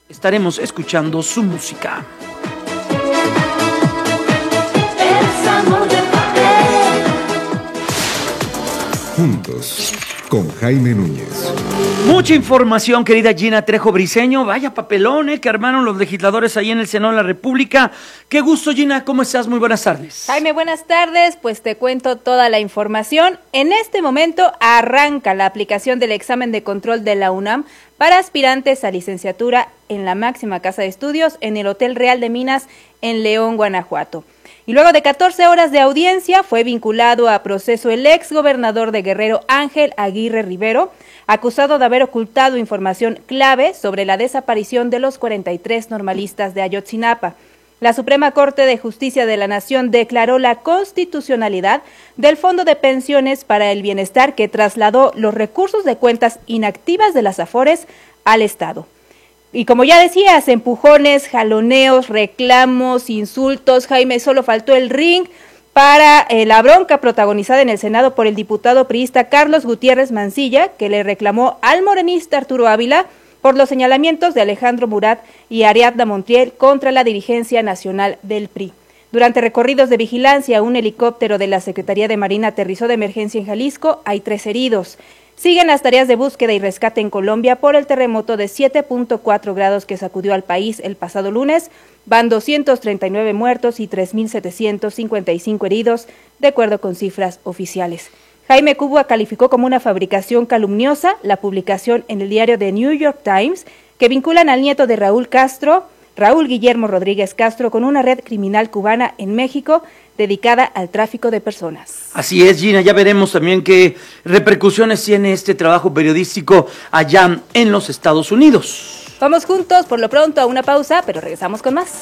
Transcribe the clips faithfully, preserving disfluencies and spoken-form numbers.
estaremos escuchando su música. Juntos, con Jaime Núñez. Mucha información, querida Gina Trejo Briceño. Vaya papelón, ¿eh? que armaron los legisladores ahí en el Senado de la República. Qué gusto, Gina. ¿Cómo estás? Muy buenas tardes. Jaime, buenas tardes. Pues te cuento toda la información. En este momento arranca la aplicación del examen de control de la UNAM para aspirantes a licenciatura en la máxima casa de estudios en el Hotel Real de Minas en León, Guanajuato. Y luego de catorce horas de audiencia fue vinculado a proceso el ex gobernador de Guerrero, Ángel Aguirre Rivero, acusado de haber ocultado información clave sobre la desaparición de los cuarenta y tres normalistas de Ayotzinapa. La Suprema Corte de Justicia de la Nación declaró la constitucionalidad del Fondo de Pensiones para el Bienestar, que trasladó los recursos de cuentas inactivas de las Afores al Estado. Y como ya decías, empujones, jaloneos, reclamos, insultos. Jaime, solo faltó el ring para eh, la bronca protagonizada en el Senado por el diputado priista Carlos Gutiérrez Mancilla, que le reclamó al morenista Arturo Ávila por los señalamientos de Alejandro Murat y Ariadna Montiel contra la dirigencia nacional del P R I. Durante recorridos de vigilancia, un helicóptero de la Secretaría de Marina aterrizó de emergencia en Jalisco. Hay tres heridos. Siguen las tareas de búsqueda y rescate en Colombia por el terremoto de siete punto cuatro grados que sacudió al país el pasado lunes. Van doscientos treinta y nueve muertos y tres mil setecientos cincuenta y cinco heridos, de acuerdo con cifras oficiales. Jaime, Cuba calificó como una fabricación calumniosa la publicación en el diario The New York Times que vinculan al nieto de Raúl Castro, Raúl Guillermo Rodríguez Castro, con una red criminal cubana en México dedicada al tráfico de personas. Así es, Gina, ya veremos también qué repercusiones tiene este trabajo periodístico allá en los Estados Unidos. Vamos juntos, por lo pronto, a una pausa, pero regresamos con más.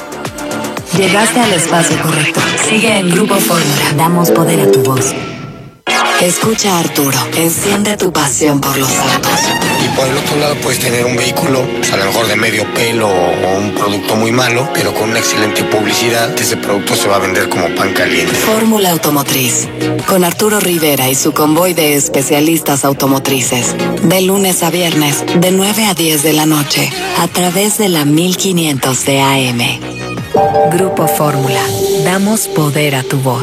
Llegaste al espacio correcto. Sigue en Grupo Fórmula. Damos poder a tu voz. Escucha a Arturo, enciende tu pasión por los autos. Y por el otro lado puedes tener un vehículo, a lo mejor de medio pelo o un producto muy malo, pero con una excelente publicidad, ese producto se va a vender como pan caliente. Fórmula Automotriz, con Arturo Rivera y su convoy de especialistas automotrices. De lunes a viernes, de nueve a diez de la noche, a través de la mil quinientos de A M. Grupo Fórmula, damos poder a tu voz.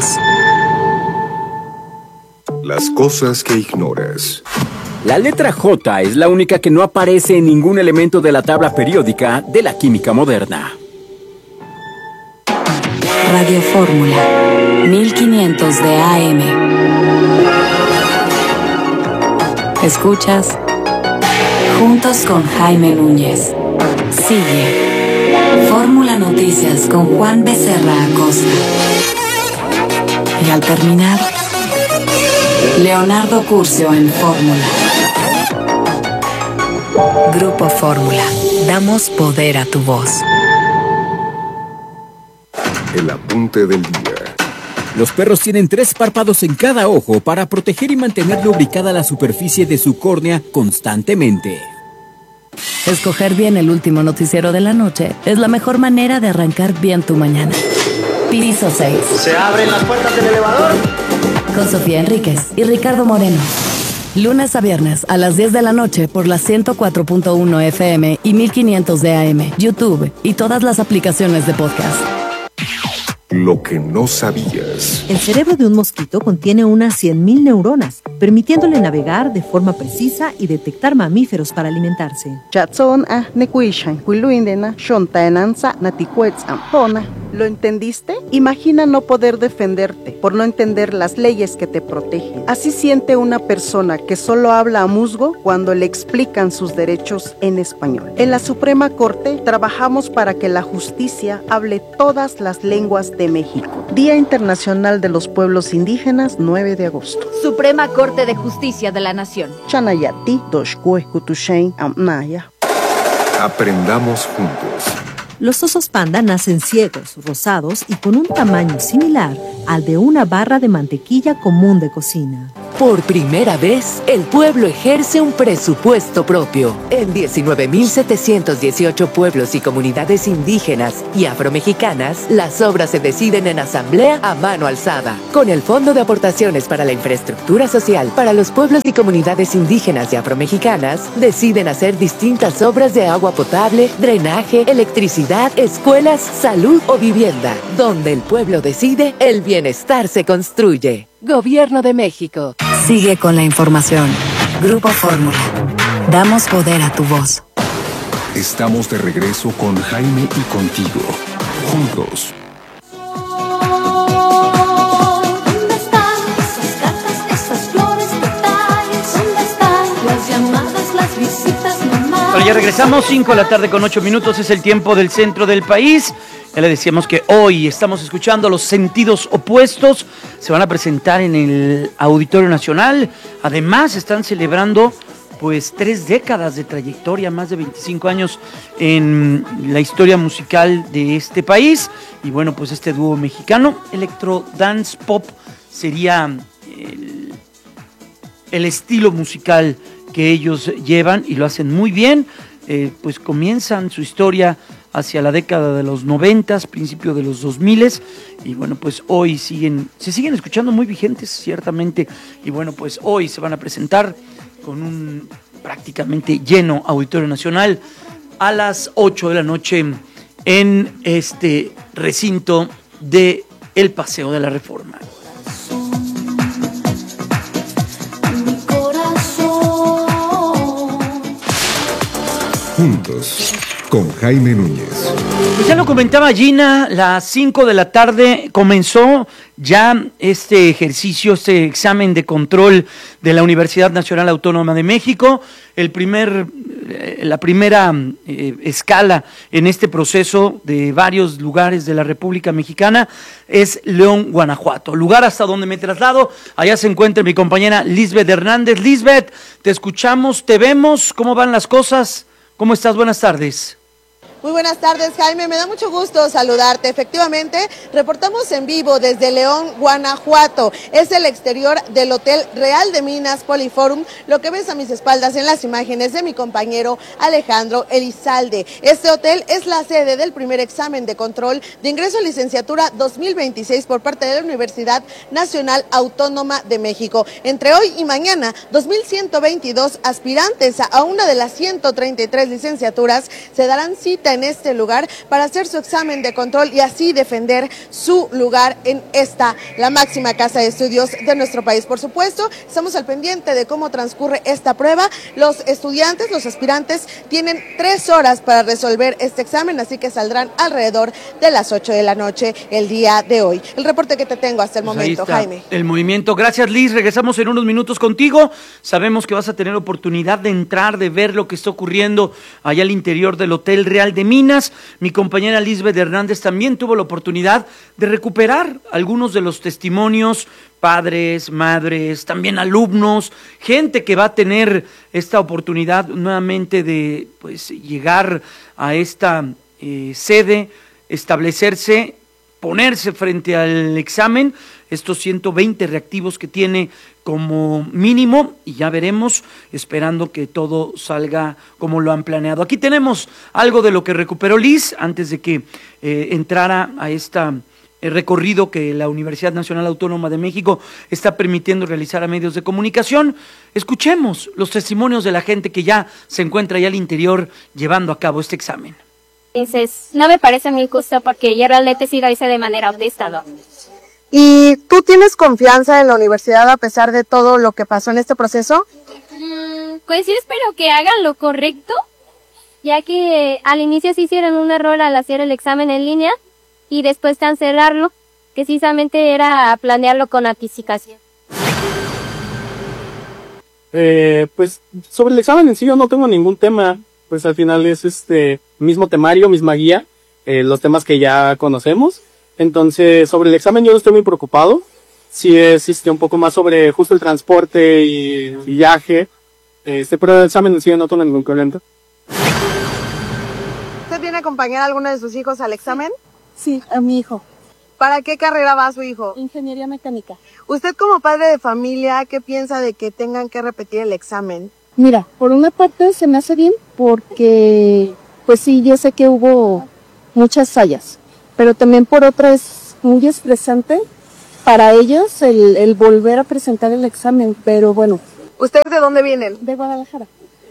Las cosas que ignoras. La letra J es la única que no aparece en ningún elemento de la tabla periódica de la química moderna. Radio Fórmula, mil quinientos de A M. Escuchas Juntos con Jaime Núñez. Sigue Fórmula Noticias con Juan Becerra Acosta. Y al terminar, Leonardo Curcio en Fórmula. Grupo Fórmula. Damos poder a tu voz. El apunte del día. Los perros tienen tres párpados en cada ojo para proteger y mantener lubricada la superficie de su córnea constantemente. Escoger bien el último noticiero de la noche es la mejor manera de arrancar bien tu mañana. Piso seis. ¿Se abren las puertas del elevador? Con Sofía Enríquez y Ricardo Moreno. Lunes a viernes a las diez de la noche por la ciento cuatro punto uno F M y mil quinientos de A M, YouTube y todas las aplicaciones de podcast. Lo que no sabías. El cerebro de un mosquito contiene unas cien mil neuronas, permitiéndole navegar de forma precisa y detectar mamíferos para alimentarse. ¿Lo entendiste? Imagina no poder defenderte por no entender las leyes que te protegen. Así siente una persona que solo habla a musgo cuando le explican sus derechos en español. En la Suprema Corte trabajamos para que la justicia hable todas las lenguas de México. Día Internacional de los Pueblos Indígenas, nueve de agosto. Suprema Corte de Justicia de la Nación. Chanayati, Doshkue, Kutushain, Amnaya. Aprendamos juntos. Los osos panda nacen ciegos, rosados y con un tamaño similar al de una barra de mantequilla común de cocina. Por primera vez, el pueblo ejerce un presupuesto propio. En diecinueve mil setecientos dieciocho pueblos y comunidades indígenas y afromexicanas, las obras se deciden en asamblea a mano alzada. Con el Fondo de Aportaciones para la Infraestructura Social para los pueblos y comunidades indígenas y afromexicanas, deciden hacer distintas obras de agua potable, drenaje, electricidad, escuelas, salud o vivienda. Donde el pueblo decide, el bienestar se construye. Gobierno de México. Sigue con la información. Grupo Fórmula. Damos poder a tu voz. Estamos de regreso con Jaime y contigo. Juntos. ¿Dónde están esas cartas, esas flores, detalles? ¿Dónde están las llamadas, las visitas, mamá? Bueno, ya regresamos, cinco de la tarde con ocho minutos, es el tiempo del centro del país. Ya le decíamos que hoy estamos escuchando Los Sentidos Opuestos, se van a presentar en el Auditorio Nacional, además están celebrando pues tres décadas de trayectoria, más de veinticinco años en la historia musical de este país, y bueno, pues este dúo mexicano, Electro Dance Pop, sería el, el estilo musical que ellos llevan y lo hacen muy bien. Eh, pues comienzan su historia hacia la década de los noventas, principio de los dos miles, y bueno, pues hoy siguen, se siguen escuchando muy vigentes, ciertamente, y bueno, pues hoy se van a presentar con un prácticamente lleno Auditorio Nacional a las ocho de la noche en este recinto de el Paseo de la Reforma. Juntos, con Jaime Núñez. Pues ya lo comentaba Gina, las cinco de la tarde comenzó ya este ejercicio, este examen de control de la Universidad Nacional Autónoma de México, el primer, eh, la primera eh, escala en este proceso de varios lugares de la República Mexicana es León, Guanajuato, lugar hasta donde me traslado. Allá se encuentra mi compañera Lisbeth Hernández. Lisbeth, te escuchamos, te vemos, ¿cómo van las cosas? ¿Cómo estás? Buenas tardes. Muy buenas tardes, Jaime, me da mucho gusto saludarte. Efectivamente, reportamos en vivo desde León, Guanajuato. Es el exterior del Hotel Real de Minas Poliforum, lo que ves a mis espaldas en las imágenes de mi compañero Alejandro Elizalde. Este hotel es la sede del primer examen de control de ingreso a licenciatura dos mil veintiséis por parte de la Universidad Nacional Autónoma de México. Entre hoy y mañana, dos mil ciento veintidós aspirantes a una de las ciento treinta y tres licenciaturas se darán cita en este lugar para hacer su examen de control y así defender su lugar en esta, la máxima casa de estudios de nuestro país. Por supuesto, estamos al pendiente de cómo transcurre esta prueba. Los estudiantes, los aspirantes, tienen tres horas para resolver este examen, así que saldrán alrededor de las ocho de la noche el día de hoy. El reporte que te tengo hasta el Pues momento, Jaime. El movimiento. Gracias, Liz. Regresamos en unos minutos contigo. Sabemos que vas a tener oportunidad de entrar, de ver lo que está ocurriendo allá al interior del Hotel Real de Minas. Mi compañera Lisbeth Hernández también tuvo la oportunidad de recuperar algunos de los testimonios, padres, madres, también alumnos, gente que va a tener esta oportunidad nuevamente de pues llegar a esta eh, sede, establecerse, ponerse frente al examen, estos ciento veinte reactivos que tiene como mínimo, y ya veremos, esperando que todo salga como lo han planeado. Aquí tenemos algo de lo que recuperó Liz antes de que eh, entrara a este eh, recorrido que la Universidad Nacional Autónoma de México está permitiendo realizar a medios de comunicación. Escuchemos los testimonios de la gente que ya se encuentra allá al interior llevando a cabo este examen. Entonces, no me parece muy justo porque yo realmente sí lo hice de manera honesta, ¿no? ¿Y tú tienes confianza en la universidad a pesar de todo lo que pasó en este proceso? Mm, pues sí, espero que hagan lo correcto, ya que al inicio sí hicieron un error al hacer el examen en línea y después cancelarlo, que precisamente era planearlo con anticipación. Eh, pues sobre el examen en sí yo no tengo ningún tema, pues al final es este mismo temario, misma guía, eh, los temas que ya conocemos. Entonces, sobre el examen yo no estoy muy preocupado. Sí existe un poco más sobre justo el transporte y viaje. Este, pero el examen en sí no tengo ningún problema. ¿Usted viene a acompañar a alguno de sus hijos al examen? Sí, a mi hijo. ¿Para qué carrera va su hijo? Ingeniería mecánica. Usted como padre de familia, ¿qué piensa de que tengan que repetir el examen? Mira, por una parte se me hace bien porque, pues sí, yo sé que hubo muchas fallas, pero también por otra es muy estresante para ellos el, el volver a presentar el examen, pero bueno. ¿Ustedes de dónde vienen? De Guadalajara.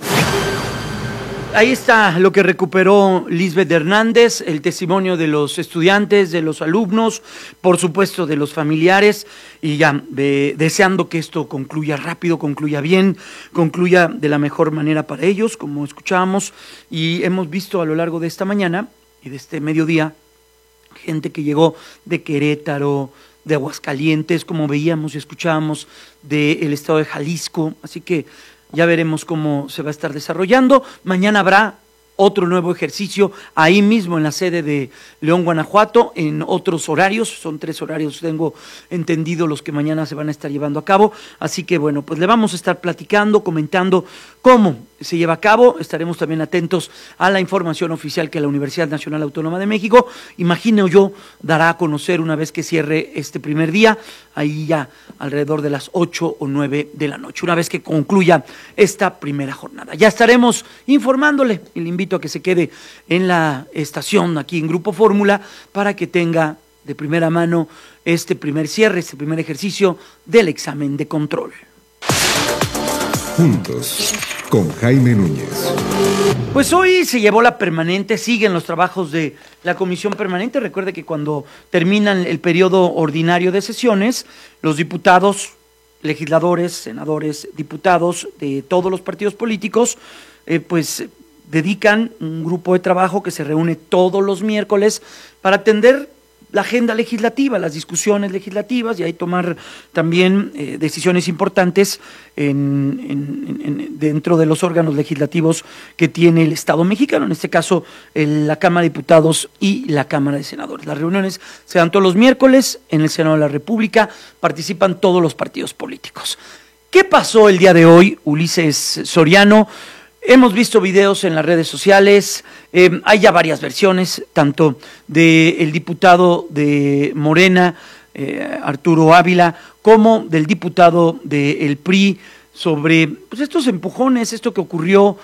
Ahí está lo que recuperó Lisbeth Hernández, el testimonio de los estudiantes, de los alumnos, por supuesto de los familiares, y ya de, deseando que esto concluya rápido, concluya bien, concluya de la mejor manera para ellos, como escuchábamos, y hemos visto a lo largo de esta mañana y de este mediodía, gente que llegó de Querétaro, de Aguascalientes, como veíamos y escuchábamos, del estado de Jalisco, así que ya veremos cómo se va a estar desarrollando. Mañana habrá otro nuevo ejercicio ahí mismo en la sede de León, Guanajuato, en otros horarios, son tres horarios, tengo entendido, los que mañana se van a estar llevando a cabo, así que bueno, pues le vamos a estar platicando, comentando cómo se lleva a cabo, estaremos también atentos a la información oficial que la Universidad Nacional Autónoma de México, imagino yo, dará a conocer una vez que cierre este primer día, ahí ya alrededor de las ocho o nueve de la noche, una vez que concluya esta primera jornada. Ya estaremos informándole y le invito a que se quede en la estación aquí en Grupo Fórmula para que tenga de primera mano este primer cierre, este primer ejercicio del examen de control. Juntos, con Jaime Núñez. Pues hoy se llevó la permanente, siguen los trabajos de la comisión permanente. Recuerde que cuando terminan el periodo ordinario de sesiones, los diputados, legisladores, senadores, diputados de todos los partidos políticos, eh, pues dedican un grupo de trabajo que se reúne todos los miércoles para atender la agenda legislativa, las discusiones legislativas y ahí tomar también eh, decisiones importantes en, en, en, dentro de los órganos legislativos que tiene el Estado mexicano, en este caso el, la Cámara de Diputados y la Cámara de Senadores. Las reuniones se dan todos los miércoles en el Senado de la República, participan todos los partidos políticos. ¿Qué pasó el día de hoy, Ulises Soriano? Hemos visto videos en las redes sociales, eh, hay ya varias versiones, tanto del diputado de Morena, eh, Arturo Ávila, como del diputado del P R I, sobre pues, estos empujones, esto que ocurrió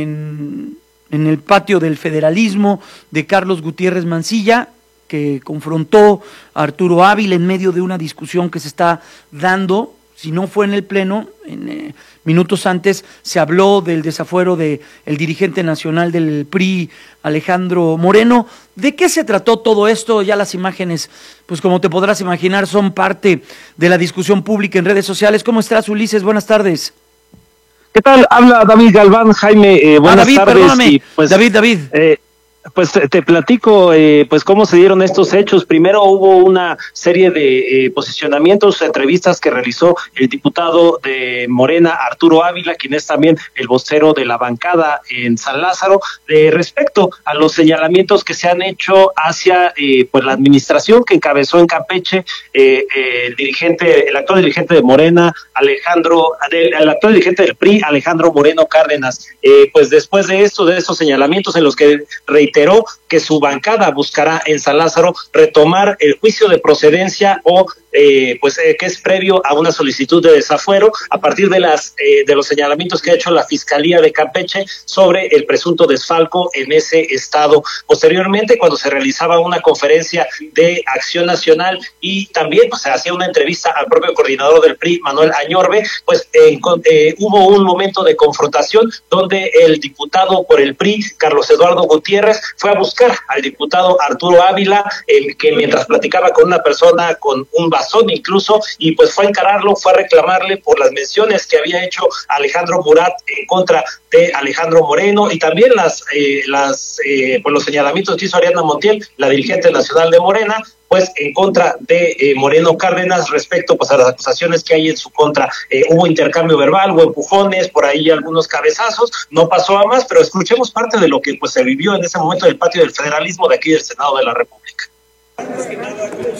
en, en el patio del federalismo de Carlos Gutiérrez Mancilla, que confrontó a Arturo Ávila en medio de una discusión que se está dando. Si no fue en el Pleno, en eh, minutos antes se habló del desafuero del dirigente nacional del P R I, Alejandro Moreno. ¿De qué se trató todo esto? Ya las imágenes, pues como te podrás imaginar, son parte de la discusión pública en redes sociales. ¿Cómo estás, Ulises? Buenas tardes. ¿Qué tal? Habla David Galván, Jaime, eh, buenas ah, David, tardes. Perdóname. Y, pues, David, David. Eh, Pues te platico, eh, pues cómo se dieron estos hechos. Primero hubo una serie de eh, posicionamientos, entrevistas que realizó el diputado de Morena, Arturo Ávila, quien es también el vocero de la bancada en San Lázaro, eh, respecto a los señalamientos que se han hecho hacia eh, pues la administración que encabezó en Campeche eh, eh, el dirigente, el actual dirigente de Morena, Alejandro, el, el actual dirigente del P R I, Alejandro Moreno Cárdenas. Eh, pues después de esto, de esos señalamientos en los que reiteró que su bancada buscará en San Lázaro retomar el juicio de procedencia o eh, pues eh, que es previo a una solicitud de desafuero a partir de las eh, de los señalamientos que ha hecho la Fiscalía de Campeche sobre el presunto desfalco en ese estado. Posteriormente, cuando se realizaba una conferencia de Acción Nacional y también pues, se hacía una entrevista al propio coordinador del P R I, Manuel Añorbe, pues eh, eh, hubo un momento de confrontación donde el diputado por el P R I, Carlos Eduardo Gutiérrez, fue a buscar al diputado Arturo Ávila, el que mientras platicaba con una persona con un bastón incluso, y pues fue a encararlo, fue a reclamarle por las menciones que había hecho Alejandro Murat en contra de Alejandro Moreno y también las, eh, las eh, pues los señalamientos que hizo Ariadna Montiel, la dirigente nacional de Morena, pues en contra de eh, Moreno Cárdenas respecto pues a las acusaciones que hay en su contra. Eh, hubo intercambio verbal, hubo empujones, por ahí algunos cabezazos, no pasó a más, pero escuchemos parte de lo que pues se vivió en ese momento del patio del federalismo de aquí del Senado de la República. Antes que nada, como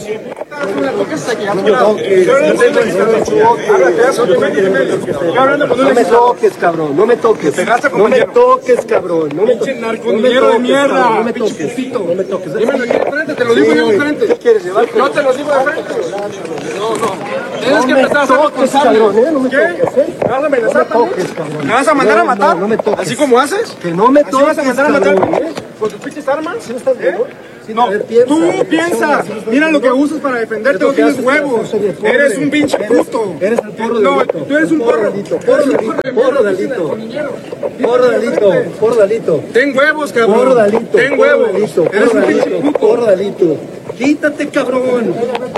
No me toques, cabrón, no me toques. No me toques, cabrón. No me toques, narcominero de mierda. No me toques, no me toques. Dímelo aquí de frente, te lo digo yo de frente. ¿Qué quieres llevar? No te lo digo de frente. No, no. Tienes que empezar a ser responsable. ¿Qué? ¿Me vas a amenazar también? ¿Me vas a mandar a matar? No me toques. ¿Así como haces? Que no me toques. ¿Así vas a mandar a matar? ¿Con tus pinches armas? ¿Eh? No, tú piensas, mira lo que usas para defenderte, no tienes huevos, eres un pinche puto. Eres el porro No, delito. tú eres un porro. Porro delito, porro delito. Porro delito, porro delito. Ten huevos, cabrón. Porro delito. Ten huevos. Eres un pinche puto. Porro delito. Quítate, cabrón.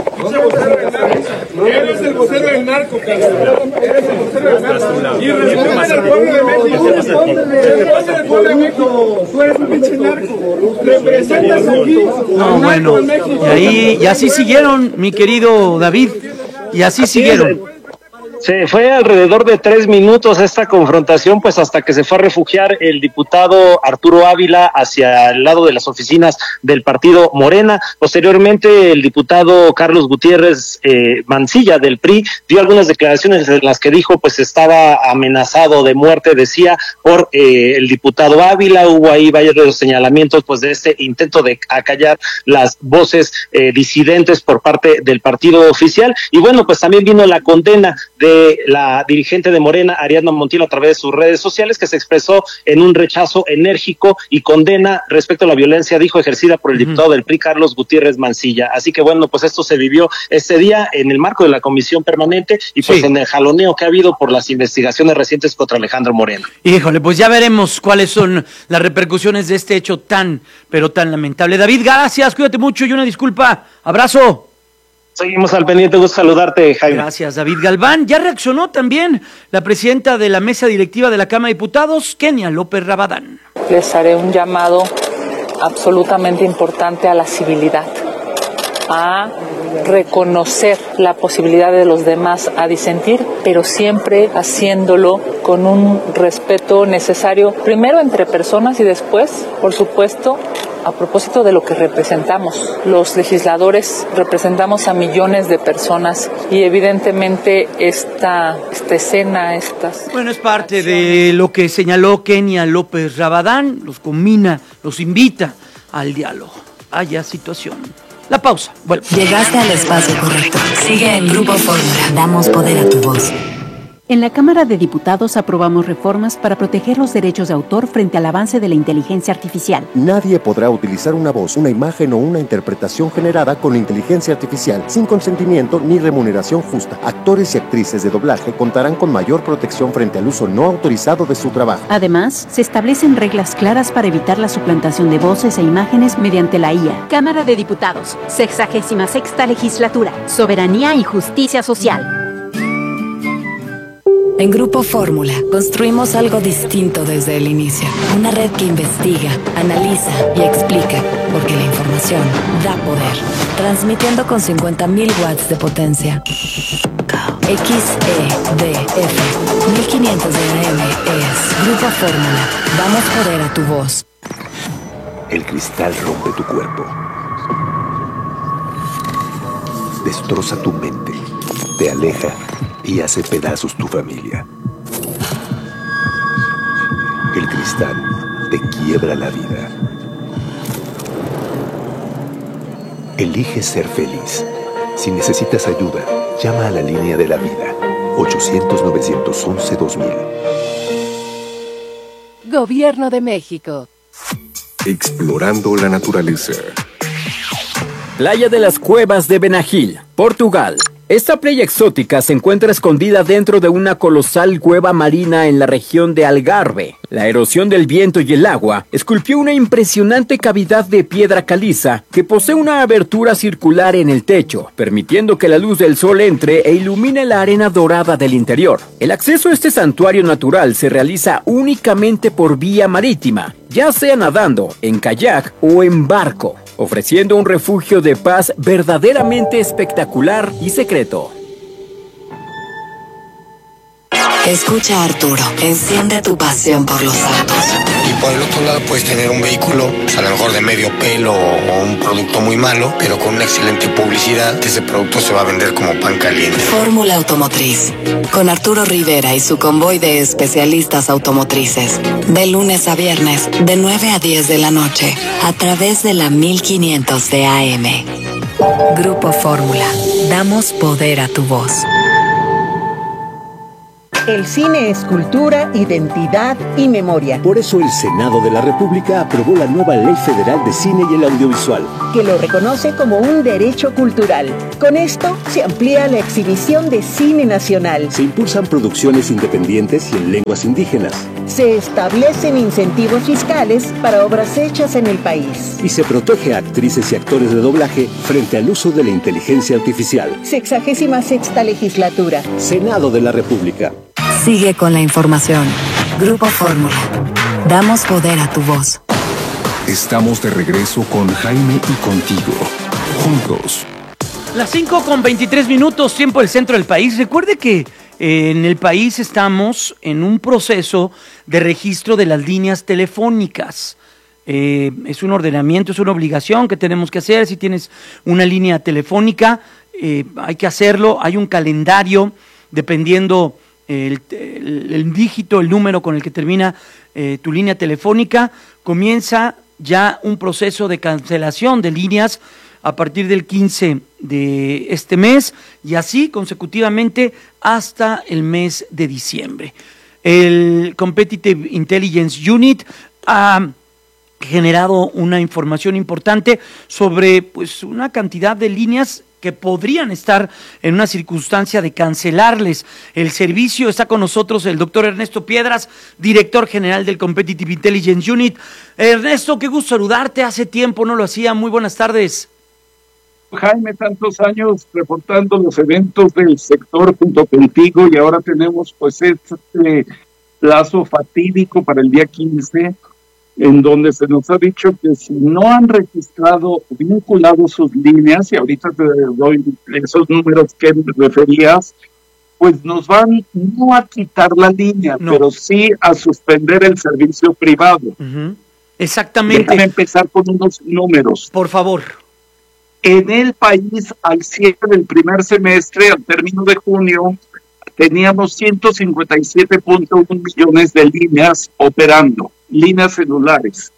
Eres el vocero del narco, cabrón. Eres el vocero del narco. Y responde al pueblo de México. Responde al pueblo de México. Tú eres un pinche narco. Representas aquí. No, bueno, y ahí, y así siguieron, mi querido David, y así siguieron. Se fue alrededor de tres minutos esta confrontación, pues hasta que se fue a refugiar el diputado Arturo Ávila hacia el lado de las oficinas del partido Morena. Posteriormente, el diputado Carlos Gutiérrez eh, Mancilla del P R I dio algunas declaraciones en las que dijo pues estaba amenazado de muerte, decía, por eh, el diputado Ávila. Hubo ahí varios señalamientos pues de este intento de acallar las voces eh, disidentes por parte del partido oficial. Y bueno, pues también vino la condena de la dirigente de Morena, Ariadna Montiel, a través de sus redes sociales, que se expresó en un rechazo enérgico y condena respecto a la violencia, dijo, ejercida por el uh-huh. diputado del P R I, Carlos Gutiérrez Mancilla. Así que bueno, pues esto se vivió este día en el marco de la comisión permanente y pues sí. en el jaloneo que ha habido por las investigaciones recientes contra Alejandro Moreno. Híjole, pues ya veremos cuáles son las repercusiones de este hecho tan, pero tan lamentable. David, gracias, cuídate mucho y una disculpa. Abrazo. Seguimos al pendiente, gusto saludarte, Jaime. Gracias, David Galván. Ya reaccionó también la presidenta de la mesa directiva de la Cámara de Diputados, Kenia López Rabadán. Les haré un llamado absolutamente importante a la civilidad, a reconocer la posibilidad de los demás a disentir, pero siempre haciéndolo con un respeto necesario, primero entre personas y después, por supuesto, a propósito de lo que representamos. Los legisladores representamos a millones de personas y evidentemente esta, esta escena, estas... Bueno, es parte de lo que señaló Kenia López Rabadán, los combina, los invita al diálogo. Haya situación. La pausa. Bueno. Llegaste al espacio correcto. Sigue en Grupo Fórmula. Damos poder a tu voz. En la Cámara de Diputados aprobamos reformas para proteger los derechos de autor frente al avance de la inteligencia artificial. Nadie podrá utilizar una voz, una imagen o una interpretación generada con inteligencia artificial sin consentimiento ni remuneración justa. Actores y actrices de doblaje contarán con mayor protección frente al uso no autorizado de su trabajo. Además, se establecen reglas claras para evitar la suplantación de voces e imágenes mediante la I A. Cámara de Diputados, sexagésima sexta legislatura, soberanía y justicia social. En Grupo Fórmula, construimos algo distinto desde el inicio. Una red que investiga, analiza y explica, porque la información da poder. Transmitiendo con cincuenta mil watts de potencia. X E D F mil quinientos de A M es Grupo Fórmula. Damos poder a tu voz. El cristal rompe tu cuerpo. Destroza tu mente. Te aleja y hace pedazos tu familia. El cristal te quiebra la vida. Elige ser feliz. Si necesitas ayuda, llama a la línea de la vida. ochocientos, novecientos once, dos mil. Gobierno de México. Explorando la naturaleza. Playa de las Cuevas de Benagil, Portugal. Esta playa exótica se encuentra escondida dentro de una colosal cueva marina en la región de Algarve. La erosión del viento y el agua esculpió una impresionante cavidad de piedra caliza que posee una abertura circular en el techo, permitiendo que la luz del sol entre e ilumine la arena dorada del interior. El acceso a este santuario natural se realiza únicamente por vía marítima, ya sea nadando, en kayak o en barco, ofreciendo un refugio de paz verdaderamente espectacular y secreto. Escucha a Arturo, enciende tu pasión por los autos y por el otro lado puedes tener un vehículo, pues a lo mejor de medio pelo o un producto muy malo, pero con una excelente publicidad, ese producto se va a vender como pan caliente. Fórmula Automotriz, con Arturo Rivera y su convoy de especialistas automotrices. De lunes a viernes, de nueve a diez de la noche, a través de la mil quinientos de A M. Grupo Fórmula, damos poder a tu voz. El cine es cultura, identidad y memoria. Por eso el Senado de la República aprobó la nueva Ley Federal de Cine y el Audiovisual, que lo reconoce como un derecho cultural. Con esto se amplía la exhibición de cine nacional. Se impulsan producciones independientes y en lenguas indígenas. Se establecen incentivos fiscales para obras hechas en el país. Y se protege a actrices y actores de doblaje frente al uso de la inteligencia artificial. Sexagésima sexta legislatura. Senado de la República. Sigue con la información. Grupo Fórmula. Damos poder a tu voz. Estamos de regreso con Jaime y contigo. Juntos. Las cinco con veintitrés minutos, tiempo del centro del país. Recuerde que eh, en el país estamos en un proceso de registro de las líneas telefónicas. Eh, es un ordenamiento, es una obligación que tenemos que hacer. Si tienes una línea telefónica, eh, hay que hacerlo. Hay un calendario dependiendo El, el, el dígito, el número con el que termina eh, tu línea telefónica. Comienza ya un proceso de cancelación de líneas a partir del quince de este mes y así consecutivamente hasta el mes de diciembre. El Competitive Intelligence Unit ha generado una información importante sobre pues una cantidad de líneas que podrían estar en una circunstancia de cancelarles el servicio. Está con nosotros el doctor Ernesto Piedras, director general del Competitive Intelligence Unit. Ernesto, qué gusto saludarte, hace tiempo no lo hacía, muy buenas tardes. Jaime, tantos años reportando los eventos del sector junto contigo y ahora tenemos pues este plazo fatídico para el día quince, en donde se nos ha dicho que si no han registrado o vinculado sus líneas, y ahorita te doy esos números que me referías, pues nos van no a quitar la línea, no. pero sí a suspender el servicio privado. Uh-huh. Exactamente. Déjame empezar con unos números. Por favor. En el país, al cierre del primer semestre, al término de junio, teníamos ciento cincuenta y siete punto uno millones de líneas operando, líneas celulares.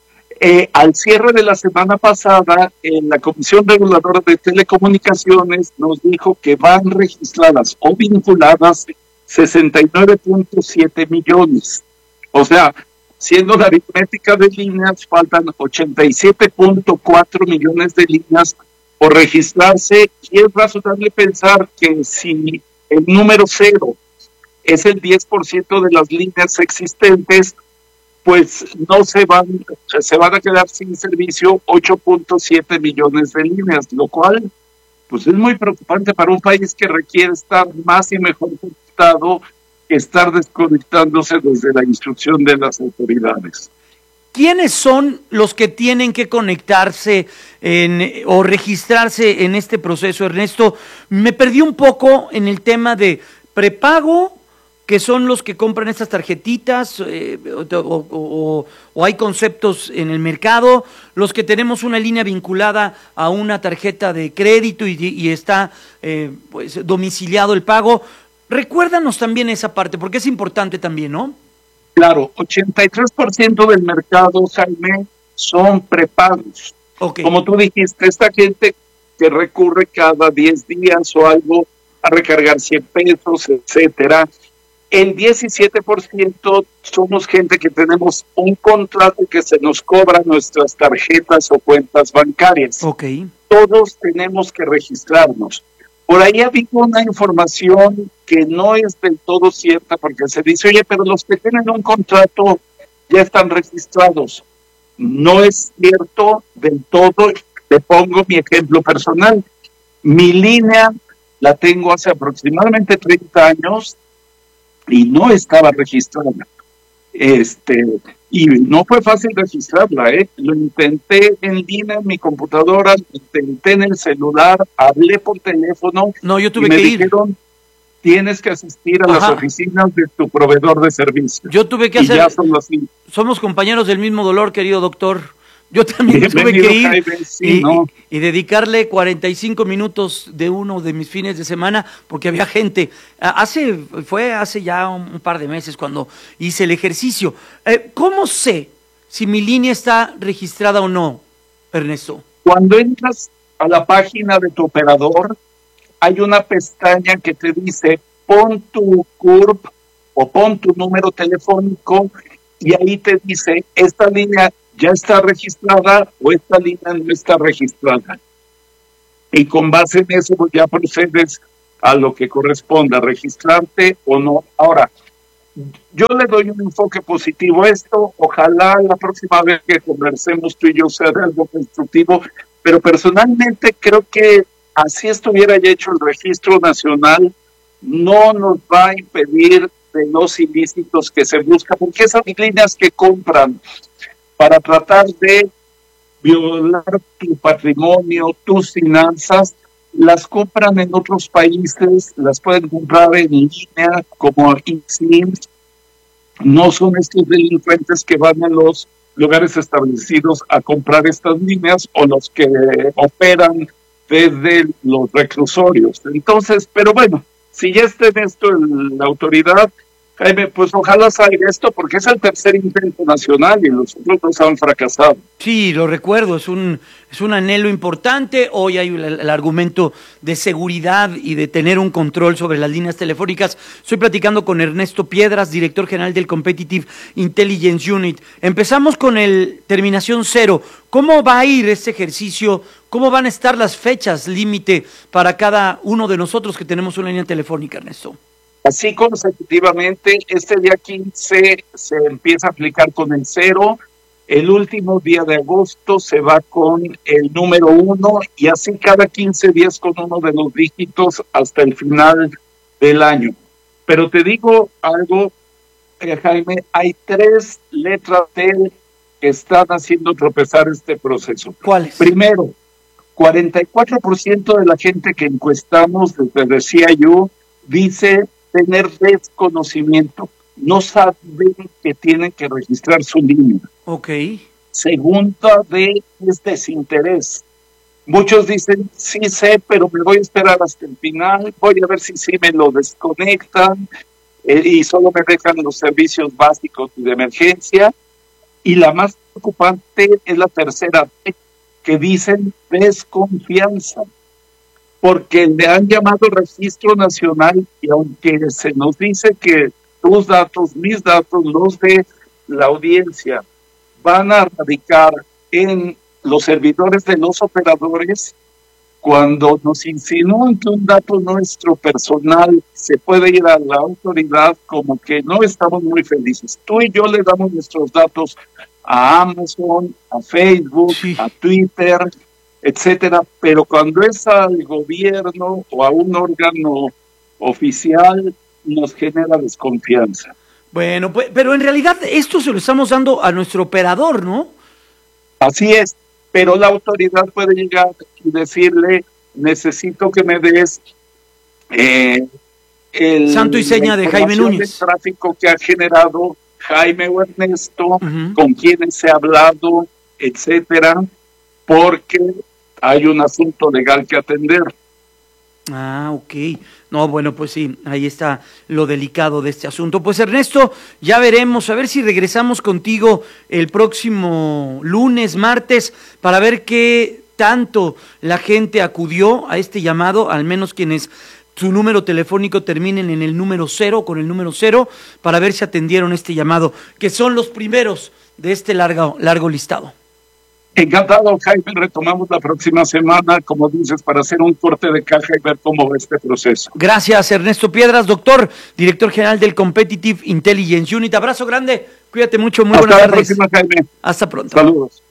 Eh, al cierre de la semana pasada, en la Comisión Reguladora de Telecomunicaciones nos dijo que van registradas o vinculadas sesenta y nueve punto siete millones. O sea, siendo la aritmética de líneas, faltan ochenta y siete punto cuatro millones de líneas por registrarse, y es razonable pensar que si el número cero es el diez por ciento de las líneas existentes, pues no se van, se van a quedar sin servicio ocho punto siete millones de líneas, lo cual pues es muy preocupante para un país que requiere estar más y mejor conectado que estar desconectándose desde la instrucción de las autoridades. ¿Quiénes son los que tienen que conectarse en, o registrarse en este proceso, Ernesto? Me perdí un poco en el tema de prepago, que son los que compran estas tarjetitas, eh, o, o, o, o hay conceptos en el mercado, los que tenemos una línea vinculada a una tarjeta de crédito y, y está eh, pues domiciliado el pago. Recuérdanos también esa parte, porque es importante también, ¿no? Claro, ochenta y tres por ciento del mercado, Jaime, son prepagos. Okay. Como tú dijiste, esta gente que recurre cada diez días o algo a recargar cien pesos, etcétera. El diecisiete por ciento somos gente que tenemos un contrato que se nos cobra nuestras tarjetas o cuentas bancarias. Okay. Todos tenemos que registrarnos. Por ahí había una información que no es del todo cierta, porque se dice, oye, pero los que tienen un contrato ya están registrados. No es cierto del todo. Te pongo mi ejemplo personal. Mi línea la tengo hace aproximadamente treinta años y no estaba registrada. Este, y no fue fácil registrarla, ¿eh? Lo intenté en línea en mi computadora, lo intenté en el celular, hablé por teléfono. No, yo tuve y me que dijeron, tienes que asistir a Ajá. las oficinas de tu proveedor de servicio. Yo tuve que y hacer... Ya son los... Somos compañeros del mismo dolor, querido doctor. Yo también Bienvenido, tuve que ir Jaime, sí, y, ¿no? y, y dedicarle cuarenta y cinco minutos de uno de mis fines de semana porque había gente. Hace Fue hace ya un, un par de meses cuando hice el ejercicio. Eh, ¿Cómo sé si mi línea está registrada o no, Ernesto? Cuando entras a la página de tu operador, hay una pestaña que te dice pon tu C U R P o pon tu número telefónico y ahí te dice esta línea ya está registrada o esta línea no está registrada. Y con base en eso ya procedes a lo que corresponda, registrarte o no. Ahora, yo le doy un enfoque positivo a esto. Ojalá la próxima vez que conversemos tú y yo sea algo constructivo, pero personalmente creo que así estuviera ya hecho el registro nacional, no nos va a impedir de los ilícitos que se busca, porque esas líneas que compran para tratar de violar tu patrimonio, tus finanzas, las compran en otros países, las pueden comprar en línea como eSIM. No son estos delincuentes que van a los lugares establecidos a comprar estas líneas o los que operan desde los reclusorios. Entonces, pero bueno, si ya está en esto en la autoridad, Jaime, pues ojalá salga esto porque es el tercer intento nacional y los otros dos han fracasado. Sí, lo recuerdo, es un es un anhelo importante. Hoy hay el, el argumento de seguridad y de tener un control sobre las líneas telefónicas. Estoy platicando con Ernesto Piedras, director general del Competitive Intelligence Unit. Empezamos con el terminación cero. ¿Cómo va a ir este ejercicio? ¿Cómo van a estar las fechas límite para cada uno de nosotros que tenemos una línea telefónica, Ernesto? Así consecutivamente, este día quince se empieza a aplicar con el cero, el último día de agosto se va con el número uno y así cada quince días con uno de los dígitos hasta el final del año. Pero te digo algo, eh, Jaime, hay tres letras T que están haciendo tropezar este proceso. ¿Cuáles? Primero, cuarenta y cuatro por ciento de la gente que encuestamos, desde decía yo, dice tener desconocimiento, no saben que tienen que registrar su línea. Ok. Segunda de es desinterés. Muchos dicen, sí sé, pero me voy a esperar hasta el final, voy a ver si sí me lo desconectan eh, y solo me dejan los servicios básicos de emergencia. Y la más preocupante es la tercera, que dicen desconfianza, porque le han llamado registro nacional y aunque se nos dice que tus datos, mis datos, los de la audiencia van a radicar en los servidores de los operadores, cuando nos insinúan que un dato nuestro personal se puede ir a la autoridad, como que no estamos muy felices. Tú y yo le damos nuestros datos a Amazon, a Facebook, sí. a Twitter, etcétera, pero cuando es al gobierno o a un órgano oficial nos genera desconfianza. Bueno, pues, pero en realidad esto se lo estamos dando a nuestro operador, ¿no? Así es, pero la autoridad puede llegar y decirle, necesito que me des eh, el santo y seña de Jaime Núñez, el tráfico que ha generado Jaime o Ernesto, uh-huh. con quienes se ha hablado, etcétera, porque hay un asunto legal que atender. Ah, ok. No, bueno, pues sí, ahí está lo delicado de este asunto. Pues Ernesto, ya veremos, a ver si regresamos contigo el próximo lunes, martes, para ver qué tanto la gente acudió a este llamado, al menos quienes su número telefónico terminen en el número cero, con el número cero, para ver si atendieron este llamado, que son los primeros de este largo, largo listado. Encantado, Jaime. Retomamos la próxima semana, como dices, para hacer un corte de caja y ver cómo va este proceso. Gracias, Ernesto Piedras, doctor, director general del Competitive Intelligence Unit. Abrazo grande, cuídate mucho, muy Hasta buenas la tardes. Próxima, Jaime. Hasta pronto. Saludos.